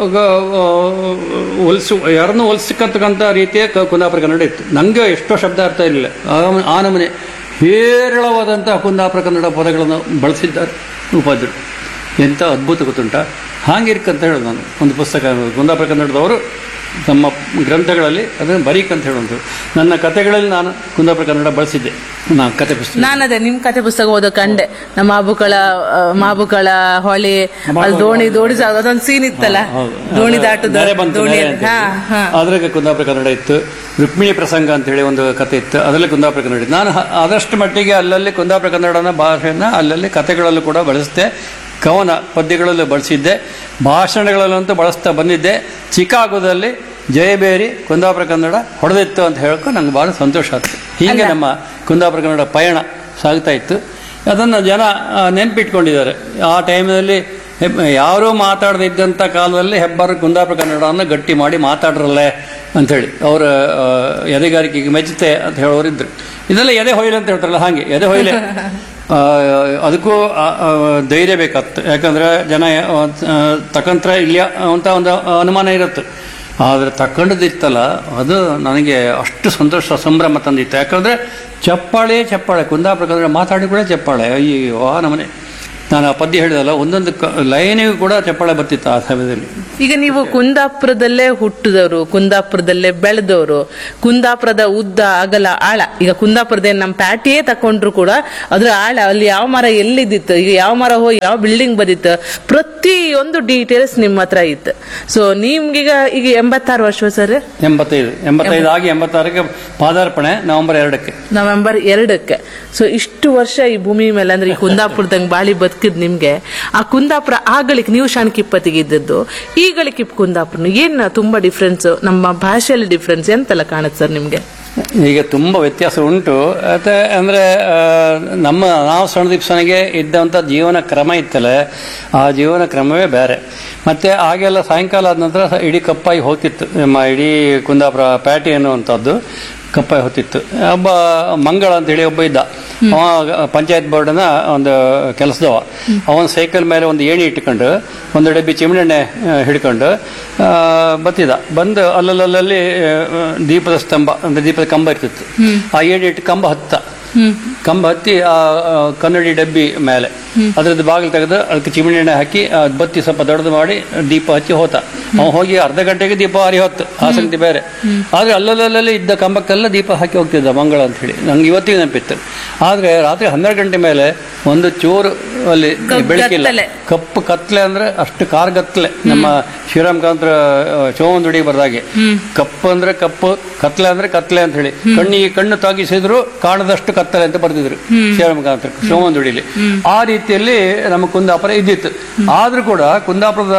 ಯಾರನ್ನೂ ಹೋಲಿಸತಕ್ಕಂಥ ರೀತಿಯ ಕುಂದಾಪುರ ಕನ್ನಡ ಇತ್ತು. ನನಗೆ ಎಷ್ಟೋ ಶಬ್ದ ಅರ್ಥ ಇರಲಿಲ್ಲ. ಆ ನಮನೆ ಹೇರಳವಾದಂತಹ ಕುಂದಾಪುರ ಕನ್ನಡ ಪದಗಳನ್ನು ಬಳಸಿದ್ದಾರೆ ಉಪಾಧ್ಯರು. ಎಂಥ ಅದ್ಭುತ ಗೊತ್ತುಂಟ. ಹಾಗಿರ್ಕಂತ ಹೇಳೋದು ನಾನು ಒಂದು ಪುಸ್ತಕ ಕುಂದಾಪುರ ಕನ್ನಡದವರು ನಮ್ಮ ಗ್ರಂಥಗಳಲ್ಲಿ ಅದನ್ನು ಬರೀಕಂತ ಹೇಳುವಂಥದ್ದು. ನನ್ನ ಕಥೆಗಳಲ್ಲಿ ನಾನು ಕುಂದಾಪುರ ಕನ್ನಡ ಬಳಸಿದ್ದೆ. ನಾನು ಕತೆ ಪುಸ್ತಕ ನಾನದೇ ನಿಮ್ ಕತೆ ಪುಸ್ತಕ ಓದೋ ಕಂಡೆ. ನಮ್ಮ ಮಾಬುಕಳ ಹೊಳೆ ಅಲ್ಲಿ ದೋಣಿ ಅದೊಂದು ಸೀನ್ ಇತ್ತಲ್ಲ, ದೋಣಿ ದಾಟುದ ಅದ್ರಾಗ ಕುಂದಾಪುರ ಕನ್ನಡ ಇತ್ತು. ರುಕ್ಮಿಣಿ ಪ್ರಸಂಗ ಅಂತ ಹೇಳಿ ಒಂದು ಕತೆ ಇತ್ತು, ಅದರಲ್ಲಿ ಕುಂದಾಪುರ ಕನ್ನಡ ಇತ್ತು. ನಾನು ಆದಷ್ಟು ಮಟ್ಟಿಗೆ ಅಲ್ಲಲ್ಲಿ ಕುಂದಾಪುರ ಕನ್ನಡನ ಭಾಷೆಯನ್ನ ಅಲ್ಲಲ್ಲಿ ಕತೆಗಳಲ್ಲೂ ಕೂಡ ಬಳಸಿದೆ, ಕವನ ಪದ್ಯಗಳಲ್ಲೂ ಬಳಸಿದ್ದೆ, ಭಾಷಣಗಳಲ್ಲಂತೂ ಬಳಸ್ತಾ ಬಂದಿದ್ದೆ. ಚಿಕಾಗೋದಲ್ಲಿ ಜಯಬೇರಿ ಕುಂದಾಪುರ ಕನ್ನಡ ಹೊಡೆದಿತ್ತು ಅಂತ ಹೇಳೋಕೆ ನಂಗೆ ಭಾಳ ಸಂತೋಷ ಆಯ್ತು. ಹೀಗೆ ನಮ್ಮ ಕುಂದಾಪುರ ಕನ್ನಡ ಪಯಣ ಸಾಗ್ತಾ ಇತ್ತು. ಅದನ್ನು ಜನ ನೆನಪಿಟ್ಕೊಂಡಿದ್ದಾರೆ. ಆ ಟೈಮ್ನಲ್ಲಿ ಯಾರೂ ಮಾತಾಡದೇ ಇದ್ದಂಥ ಕಾಲದಲ್ಲಿ ಹೆಬ್ಬಾರ ಕುಂದಾಪುರ ಕನ್ನಡವನ್ನು ಗಟ್ಟಿ ಮಾಡಿ ಮಾತಾಡ್ರಲ್ಲೇ ಅಂಥೇಳಿ ಅವರ ಎದೆಗಾರಿಕೆಗೆ ಮೆಚ್ಚುತ್ತೆ ಅಂತ ಹೇಳೋರಿದ್ರು. ಇದೆಲ್ಲ ಎದೆ ಹೊಯ್ಲೆ ಅಂತ ಹೇಳ್ತಾರಲ್ಲ, ಹಾಗೆ ಎದೆ ಹೊಯ್ಲೆ. ಅದಕ್ಕೂ ಧೈರ್ಯ ಬೇಕಾಗ್ತು, ಯಾಕಂದ್ರೆ ಜನ ತಕಂತ್ರ ಇಲ್ಲ ಅಂತ ಒಂದು ಅನುಮಾನ ಇರುತ್ತೆ. ಆದರೆ ತಕೊಂಡದಿತ್ತಲ್ಲ, ಅದು ನನಗೆ ಅಷ್ಟು ಸಂತೋಷ ಸಂಭ್ರಮ ತಂದಿತ್ತು. ಯಾಕಂದ್ರೆ ಚಪ್ಪಾಳೆ ಕುಂದಾಪುರ ಕನ್ನಡ ಮಾತಾಡಿ ಕೂಡ ಚಪ್ಪಾಳೆ. ಅಯ್ಯೋ ನಮ್ಮನೆ ನಾನು ಆ ಪದ್ಯ ಹೇಳಿದಲ್ಲ, ಒಂದೊಂದು ಲೈನಿಗೂ ಕೂಡ ಚಪ್ಪಾಳೆ ಬರ್ತಿತ್ತು ಆ ಸಮಯದಲ್ಲಿ. ಈಗ ನೀವು ಕುಂದಾಪುರದಲ್ಲೇ ಹುಟ್ಟಿದವರು, ಕುಂದಾಪುರದಲ್ಲೇ ಬೆಳೆದವರು, ಕುಂದಾಪುರದ ಉದ್ದ ಅಗಲ ಆಳ, ಈಗ ಕುಂದಾಪುರದ ನಮ್ಮ ಪ್ಯಾಟಿಯೇ ತಕೊಂಡ್ರು ಕೂಡ ಅದ್ರ ಆಳ, ಅಲ್ಲಿ ಯಾವ ಮರ ಎಲ್ಲಿದ್ದಿತ್ತು, ಈಗ ಯಾವ ಮರ ಹೋಗಿ ಯಾವ ಬಿಲ್ಡಿಂಗ್ ಬಂದಿತ್ತು, ಪ್ರತಿಯೊಂದು ಡೀಟೇಲ್ಸ್ ನಿಮ್ಮ ಹತ್ರ ಇತ್ತು. ಸೊ ನಿಮ್ಗೀಗ ಈಗ 86 ವರ್ಷ ಸರ್? 85 ಆಗಿ 86ಕ್ಕೆ ಪಾದಾರ್ಪಣೆ ನವೆಂಬರ್ 2ಕ್ಕೆ. ಸೊ ಇಷ್ಟು ವರ್ಷ ಈ ಭೂಮಿ ಮೇಲೆ ಅಂದ್ರೆ ಈ ಕುಂದಾಪುರದಂಗೆ ಬಾಳಿ ಬದುಕಿದ್ ನಿಮ್ಗೆ, ಆ ಕುಂದಾಪುರ ಆಗಳಿಕ್ ನೀವು ಶಾಣಕಿಪ್ಪತ್ತಿಗೆ ಇದ್ದದ್ದು, ಈಗಳಿಕ್ ಕುಂದಾಪುರ ಏನ್ ತುಂಬಾ ಡಿಫ್ರೆನ್ಸ್, ನಮ್ಮ ಭಾಷೆಯಲ್ಲಿ ಡಿಫ್ರೆನ್ಸ್ ಎಂತೆಲ್ಲ ಕಾಣುತ್ತೆ ಸರ್ ನಿಮ್ಗೆ? ಈಗ ತುಂಬ ವ್ಯತ್ಯಾಸ ಉಂಟು. ಮತ್ತೆ ಅಂದರೆ ನಾವು ಸಣ್ಣದಿಪ್ಸನಿಗೆ ಇದ್ದಂಥ ಜೀವನ ಕ್ರಮ ಇತ್ತಲ್ಲ, ಆ ಜೀವನ ಕ್ರಮವೇ ಬೇರೆ. ಮತ್ತು ಆಗೆಲ್ಲ ಸಾಯಂಕಾಲ ಆದ ನಂತರ ಇಡೀ ಕಪ್ಪಾಗಿ ಹೋಗ್ತಿತ್ತು. ನಮ್ಮ ಇಡೀ ಕುಂದಾಪುರ ಪ್ಯಾಟಿ ಅನ್ನುವಂಥದ್ದು ಕಪ್ಪಾಗಿ ಹೋಗ್ತಿತ್ತು. ಒಬ್ಬ ಮಂಗಳ ಅಂತೇಳಿ ಒಬ್ಬ ಇದ್ದ, ಅವ ಪಂಚಾಯತ್ ಬೋರ್ಡ್ನ ಒಂದು ಕೆಲಸದವ. ಅವನ ಸೈಕಲ್ ಮೇಲೆ ಒಂದು ಏಣಿ ಇಟ್ಕೊಂಡು ಒಂದು ಡಬ್ಬಿ ಚಿಮಣೆಣ್ಣೆ ಹಿಡ್ಕೊಂಡು ಬಂದು ಅಲ್ಲಲ್ಲಿ ದೀಪದ ಸ್ತಂಭ ಅಂದ್ರೆ ದೀಪದ ಕಂಬ ಇರ್ತಿತ್ತು. ಆ ಏಣಿ ಇಟ್ಟು ಕಂಬ ಹತ್ತಿ ಆ ಕನ್ನಡಿ ಡಬ್ಬಿ ಮೇಲೆ ಅದ್ರದ್ದು ಬಾಗಿಲು ತೆಗೆದು ಅದಕ್ಕೆ ಚಿಮಣೆಣ್ಣೆ ಹಾಕಿ ಬತ್ತಿ ಸ್ವಲ್ಪ ದೊಡ್ಡದು ಮಾಡಿ ದೀಪ ಹಚ್ಚಿ ಹೋತ. ಅವ ಹೋಗಿ ಅರ್ಧ ಗಂಟೆಗೆ ದೀಪ ಹಾರಿ ಹೊತ್ತು, ಆಸಕ್ತಿ ಬೇರೆ. ಆದ್ರೆ ಅಲ್ಲಲ್ಲಿ ಇದ್ದ ಕಂಬಕ್ಕೆಲ್ಲ ದೀಪ ಹಾಕಿ ಹೋಗ್ತಿದ್ದ ಮಂಗಳ ಅಂತ ಹೇಳಿ ನಂಗೆ ಇವತ್ತಿಗೆ ನೆನಪಿತ್ತು. ಆದ್ರೆ ರಾತ್ರಿ 12 ಗಂಟೆ ಮೇಲೆ ಒಂದು ಚೂರು ಅಲ್ಲಿ ಬೆಳಕಿಲ್ಲ, ಕಪ್ಪು ಕತ್ಲೆ ಅಂದ್ರೆ ಅಷ್ಟು ಕಾರ್ಗತ್ಲೆ. ನಮ್ಮ ಶ್ರೀರಾಮಕಾಂತರ ಚೋವಂದುಡಿ ಬರ್ದಾಗೆ ಕಪ್ಪು ಅಂದ್ರೆ ಕಪ್ಪು, ಕತ್ಲೆ ಅಂದ್ರೆ ಕತ್ಲೆ ಅಂತ ಹೇಳಿ ಕಣ್ಣಿಗೆ ಕಣ್ಣು ತಾಗಿಸಿದ್ರು ಕಾಣದಷ್ಟು ಕತ್ತಲೆ ಅಂತ ಬರ್ತಿದ್ರು ಶ್ರೀರಾಮಕಾಂತರ ಚೋವಂದುಡಿಲಿ. ಆ ರೀತಿಯಲ್ಲಿ ನಮ್ಮ ಕುಂದಾಪುರ ಇದ್ದಿತ್ತು. ಆದ್ರೂ ಕೂಡ ಕುಂದಾಪುರದ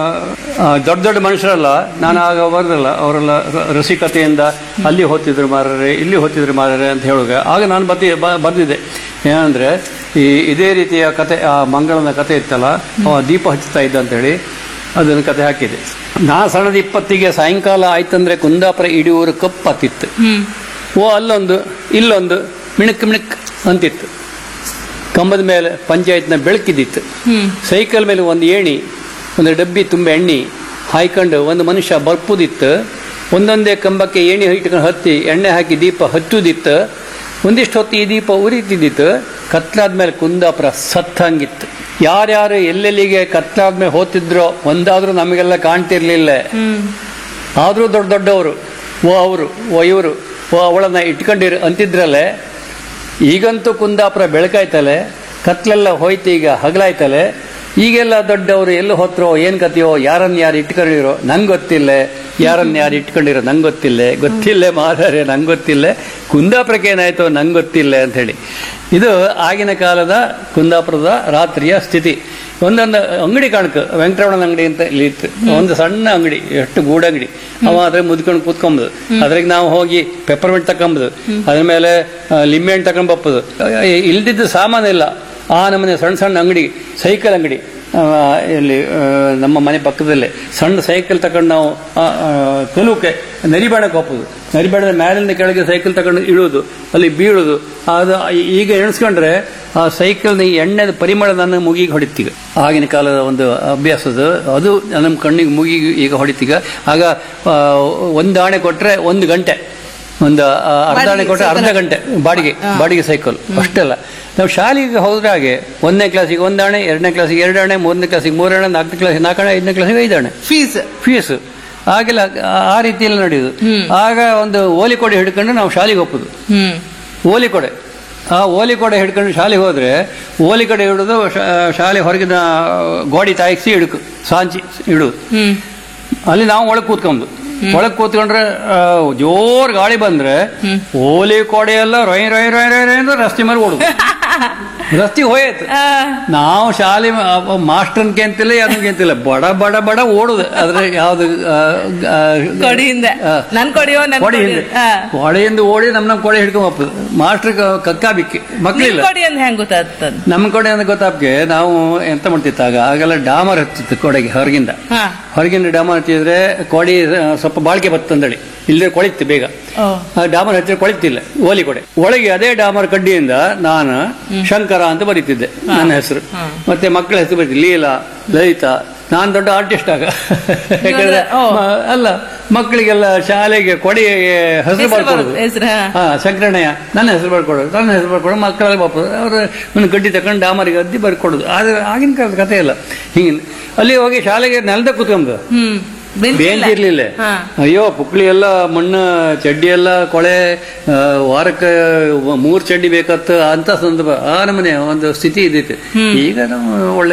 ದೊಡ್ಡ ಮನುಷ್ಯರಲ್ಲ, ನಾನು ಆಗ ಬರ್ದಲ್ಲ, ಅವರೆಲ್ಲ ರಸಿಕತೆಯಿಂದ ಅಲ್ಲಿ ಹೋಗ್ತಿದ್ರು ಮಾರರೆ, ಇಲ್ಲಿ ಹೋಗ್ತಿದ್ರು ಮಾರರೆ ಅಂತ ಹೇಳುವಾಗ ಆಗ ನಾನು ಬರ್ದಿದ್ದೆ. ಏನಂದ್ರೆ ಇದೇ ರೀತಿಯ ಕತೆ, ಆ ಮಂಗಳನ ಕತೆ ಇತ್ತಲ್ಲ, ದೀಪ ಹಚ್ಚುತ್ತಾ ಇದ್ದ ಅಂತೇಳಿ ಅದನ್ನು ಕತೆ ಹಾಕಿದೆ. ನಾ ಸಣ್ಣದ 20ಗೆ ಸಾಯಂಕಾಲ ಆಯ್ತಂದ್ರೆ ಕುಂದಾಪುರ ಇಡೀ ಊರು ಕಪ್ಪತ್ತಿತ್ತು. ಅಲ್ಲೊಂದು ಇಲ್ಲೊಂದು ಮಿಣಕ್ ಅಂತಿತ್ತು. ಕಂಬದ ಮೇಲೆ ಪಂಚಾಯತ್ನ ಬೆಳಕಿದ್ದಿತ್ತು. ಸೈಕಲ್ ಮೇಲೆ ಒಂದು ಏಣಿ, ಒಂದು ಡಬ್ಬಿ ತುಂಬ ಎಣ್ಣೆ ಹಾಯ್ಕೊಂಡು ಒಂದು ಮನುಷ್ಯ ಬರ್ಪುದಿತ್ತು. ಒಂದೊಂದೇ ಕಂಬಕ್ಕೆ ಏಣಿ ಇಟ್ಕೊಂಡು ಹತ್ತಿ ಎಣ್ಣೆ ಹಾಕಿ ದೀಪ ಹಚ್ಚುದಿತ್ತು. ಒಂದಿಷ್ಟು ಹೊತ್ತು ಈ ದೀಪ ಉರಿತಿದ್ದಿತ್ತು. ಕತ್ಲಾದ್ಮೇಲೆ ಕುಂದಾಪುರ ಸತ್ತಂಗಿತ್ತು. ಯಾರ್ಯಾರು ಎಲ್ಲೆಲ್ಲಿಗೆ ಕತ್ಲಾದ್ಮೇಲೆ ಹೋಗ್ತಿದ್ರೋ ಒಂದಾದ್ರೂ ನಮಗೆಲ್ಲ ಕಾಣ್ತಿರ್ಲಿಲ್ಲ. ಆದ್ರೂ ದೊಡ್ಡವರು ಅವರು ಇವರು ಅವಳನ್ನ ಇಟ್ಕೊಂಡಿರು ಅಂತಿದ್ರಲ್ಲೇ. ಈಗಂತೂ ಕುಂದಾಪುರ ಬೆಳಕಾಯ್ತಲೆ, ಕತ್ಲೆಲ್ಲ ಹೋಯ್ತು, ಈಗ ಹಗಲಾಯ್ತಲೆ. ಈಗೆಲ್ಲ ದೊಡ್ಡವರು ಎಲ್ಲಿ ಹೋತ್ರೋ ಏನ್ ಕತೆಯೋ, ಯಾರು ಇಟ್ಕೊಂಡಿರೋ ನಂಗೆ ಗೊತ್ತಿಲ್ಲ, ಯಾರು ಇಟ್ಕೊಂಡಿರೋ ನಂಗೆ ಗೊತ್ತಿಲ್ಲ ಮಾರಾರೆ ನಂಗೆ ಗೊತ್ತಿಲ್ಲ, ಕುಂದಾಪುರಕ್ಕೆ ಏನಾಯ್ತೋ ನಂಗೆ ಗೊತ್ತಿಲ್ಲ ಅಂತ ಹೇಳಿ. ಇದು ಆಗಿನ ಕಾಲದ ಕುಂದಾಪುರದ ರಾತ್ರಿಯ ಸ್ಥಿತಿ. ಒಂದೊಂದು ಅಂಗಡಿ ಕಾಣಕ, ವೆಂಕಟರಮಣನ ಅಂಗಡಿ ಅಂತ ಇಲ್ಲಿ ಇತ್ತು. ಒಂದು ಸಣ್ಣ ಅಂಗಡಿ, ಎಷ್ಟು ಗೂಡಂಗಡಿ. ಅವ ಅದ್ರ ಮುದ್ಕೊಂಡು ಕೂತ್ಕೊಂಬುದು, ಅದ್ರಾಗ ನಾವು ಹೋಗಿ ಪೆಪ್ಪರ್ಮೆಂಟ್ ತಕೊಂಬುದು, ಅದ್ರ ಮೇಲೆ ಲಿಂಬೆಹಣ್ಣು ತಕೊಂಡ್ ಬಪ್ಪುದು. ಇಲ್ದಿದ್ದು ಸಾಮಾನಿಲ್ಲ. ಆ ನಮ್ಮನೆ ಸಣ್ಣ ಅಂಗಡಿ, ಸೈಕಲ್ ಅಂಗಡಿ ಇಲ್ಲಿ ನಮ್ಮ ಮನೆ ಪಕ್ಕದಲ್ಲೇ ಸಣ್ಣ ಸೈಕಲ್ ತಗೊಂಡು ನಾವು ಕಲುಕೆ ನರಿಬೇಣಕ್ಕೆ ಹೋಗ್ಬೋದು. ನರಿಬೇಣದ ಮ್ಯಾಲಿಂದ ಕೆಳಗೆ ಸೈಕಲ್ ತಗೊಂಡು ಇಳುವುದು, ಅಲ್ಲಿ ಬೀಳುವುದು. ಅದು ಈಗ ಎಣಿಸ್ಕೊಂಡ್ರೆ ಆ ಸೈಕಲ್ನ ಎಣ್ಣೆದ ಪರಿಮಳ ನನ್ನ ಮುಗಿಗೆ ಹೊಡಿತೀಗ. ಆಗಿನ ಕಾಲದ ಒಂದು ಅಭ್ಯಾಸದ ಅದು ನಮ್ಮ ಕಣ್ಣಿಗೆ ಮುಗಿಗೆ ಈಗ ಹೊಡಿತೀಗ. ಆಗ ಒಂದು ಆಣೆ ಕೊಟ್ರೆ 1 ಗಂಟೆ ಒಂದು ಅರ್ಧ ಆಣೆ ಕೊಟ್ಟರೆ ಅರ್ಧ ಗಂಟೆ ಬಾಡಿಗೆ ಸೈಕಲ್ ಅಷ್ಟೆಲ್ಲ. ನಾವು ಶಾಲೆಗೆ ಹೋದ್ರೆ ಹಾಗೆ 1ನೇ ಕ್ಲಾಸಿಗೆ 1 ಆಣೆ, 2ನೇ ಕ್ಲಾಸಿಗೆ 2 ಆಣೆ, 3ನೇ ಕ್ಲಾಸಿಗೆ 3 ಆಣೆ, 4ನೇ ಕ್ಲಾಸಿಗೆ 4 ಆಣೆ, 5ನೇ ಕ್ಲಾಸಿಗೆ 5 ಆಣೆ ಫೀಸ್. ಆಗೆಲ್ಲ ಆ ರೀತಿಯಲ್ಲಿ ನಡೆಯುದು. ಆಗ ಒಂದು ಓಲಿಕೊಡೆ ಹಿಡ್ಕೊಂಡು ನಾವು ಶಾಲೆಗೆ ಹೋಗುದು. ಓಲಿಕೊಡೆ, ಆ ಓಲಿಕೊಡೆ ಹಿಡ್ಕೊಂಡು ಶಾಲೆಗೆ ಹೋದ್ರೆ ಓಲಿಕೊಡೆ ಹಿಡಿದು ಶಾಲೆ ಹೊರಗಿನ ಗೋಡಿ ತಾಯಿಸಿ ಸಾಂಚಿ ಇಡುದು. ಅಲ್ಲಿ ನಾವು ಒಳಗೆ ಕೂತ್ಕೊಂಡ್ರೆ ಜೋರ್ ಗಾಳಿ ಬಂದ್ರೆ ಓಲಿ ಕೊಡೆ ಎಲ್ಲ ರೊಯ್ ರೊಯ್ ರೊಯ್ ರೊಯ್ ಅಂದ್ರೆ ರಸ್ತೆ ಮೇಲೆ ಓಡುದು. ರಸ್ತೆ ಹೋಯ್ತು. ನಾವು ಶಾಲೆ ಮಾಸ್ಟರ್ಗೆ ಅಂತಿಲ್ಲ ಯಾವ್ದಕ್ಕೆ ಅಂತಿಲ್ಲ, ಬಡ ಓಡುದು. ಆದ್ರೆ ಯಾವ್ದು ಕೊಡೆಯಿಂದ ಓಡಿ ನಮ್ ಕೊಡೆ ಹಿಡ್ಕೊಂಡ್ ಹೋಗ್ತದೆ. ಮಾಸ್ಟರ್ ಕಕ್ಕಾಬಿಕ್ಕಿ ಮಕ್ಳಿಲ್ಲ. ನಮ್ ಕೊಡೆ ಅಂತ ಗೊತ್ತಾಪ್ಗೆ ನಾವು ಎಂತ ಮಾಡ್ತಿತ್ತು ಆಗೆಲ್ಲ ಡಾಮರ್ ಹತ್ತಿತ್ತು ಕೊಡೆಗೆ ಹೊರಗಿಂದ ಡಾಮರ್ ಹಚ್ಚಿದ್ರೆ ಕೊಡಿ ಸ್ವಲ್ಪ ಬಾಳಿಕೆ ಬರ್ತಂದಳಿ, ಇಲ್ಲದೆ ಕೊಳಿತ್ತು ಬೇಗ. ಡಾಮರ್ ಹಚ್ಚಿದ್ರೆ ಕೊಳಿತಿಲ್ಲ ಓಲಿ ಕೊಡೆ. ಒಳಗೆ ಅದೇ ಡಾಮರ್ ಕಡ್ಡಿಯಿಂದ ನಾನು ಶಂಕರ ಅಂತ ಬರೀತಿದ್ದೆ ನನ್ನ ಹೆಸರು. ಮತ್ತೆ ಮಕ್ಕಳ ಹೆಸರು ಬರೀತಿ ಲೀಲಾ, ಲಲಿತಾ. ನಾನ್ ದೊಡ್ಡ ಆರ್ಟಿಸ್ಟ್ ಆಗ. ಯಾಕಂದ್ರೆ ಅಲ್ಲ, ಮಕ್ಕಳಿಗೆಲ್ಲ ಶಾಲೆಗೆ ಕೊಡೆಗೆ ಹೆಸರು ಬರ್ಕೊಡೋದು. ಶಂಕರಣ್ಣಯ್ಯ ನನ್ನ ಹೆಸರು ಬರ್ಕೊಡೋದು ಮಕ್ಕಳೆಲ್ಲ ಬಾಪೋದು. ಅವರು ಒಂದು ಗಡ್ಡಿ ತಕೊಂಡು ಡಾಮರಿಗೆ ಅದ್ದಿ ಬರ್ಕೊಡೋದು. ಆದ್ರೆ ಆಗಿನ ಕಾಲದ ಕಥೆ ಇಲ್ಲ. ಹಿಂಗೆ ಅಲ್ಲಿ ಹೋಗಿ ಶಾಲೆಗೆ ನೆಲದ ಕೂತ್ಕೊಂಡ್ ಬೇಂಚ್ ಇರ್ಲಿಲ್ಲ. ಅಯ್ಯೋ ಪುಕ್ಳಿ ಎಲ್ಲ ಮಣ್ಣು, ಚಡ್ಡಿ ಎಲ್ಲ ಕೊಳೆ, ವಾರಕ್ಕೆ 3 ಚಡ್ಡಿ ಬೇಕತ್ತ ಅಂತ ಸಂದರ್ಭ ಆ ನಮ್ಮನೆ ಒಂದು ಸ್ಥಿತಿ ಇದ್ದಿತ್ತು. ಈಗ ನಾವು ಒಳ್ಳೆ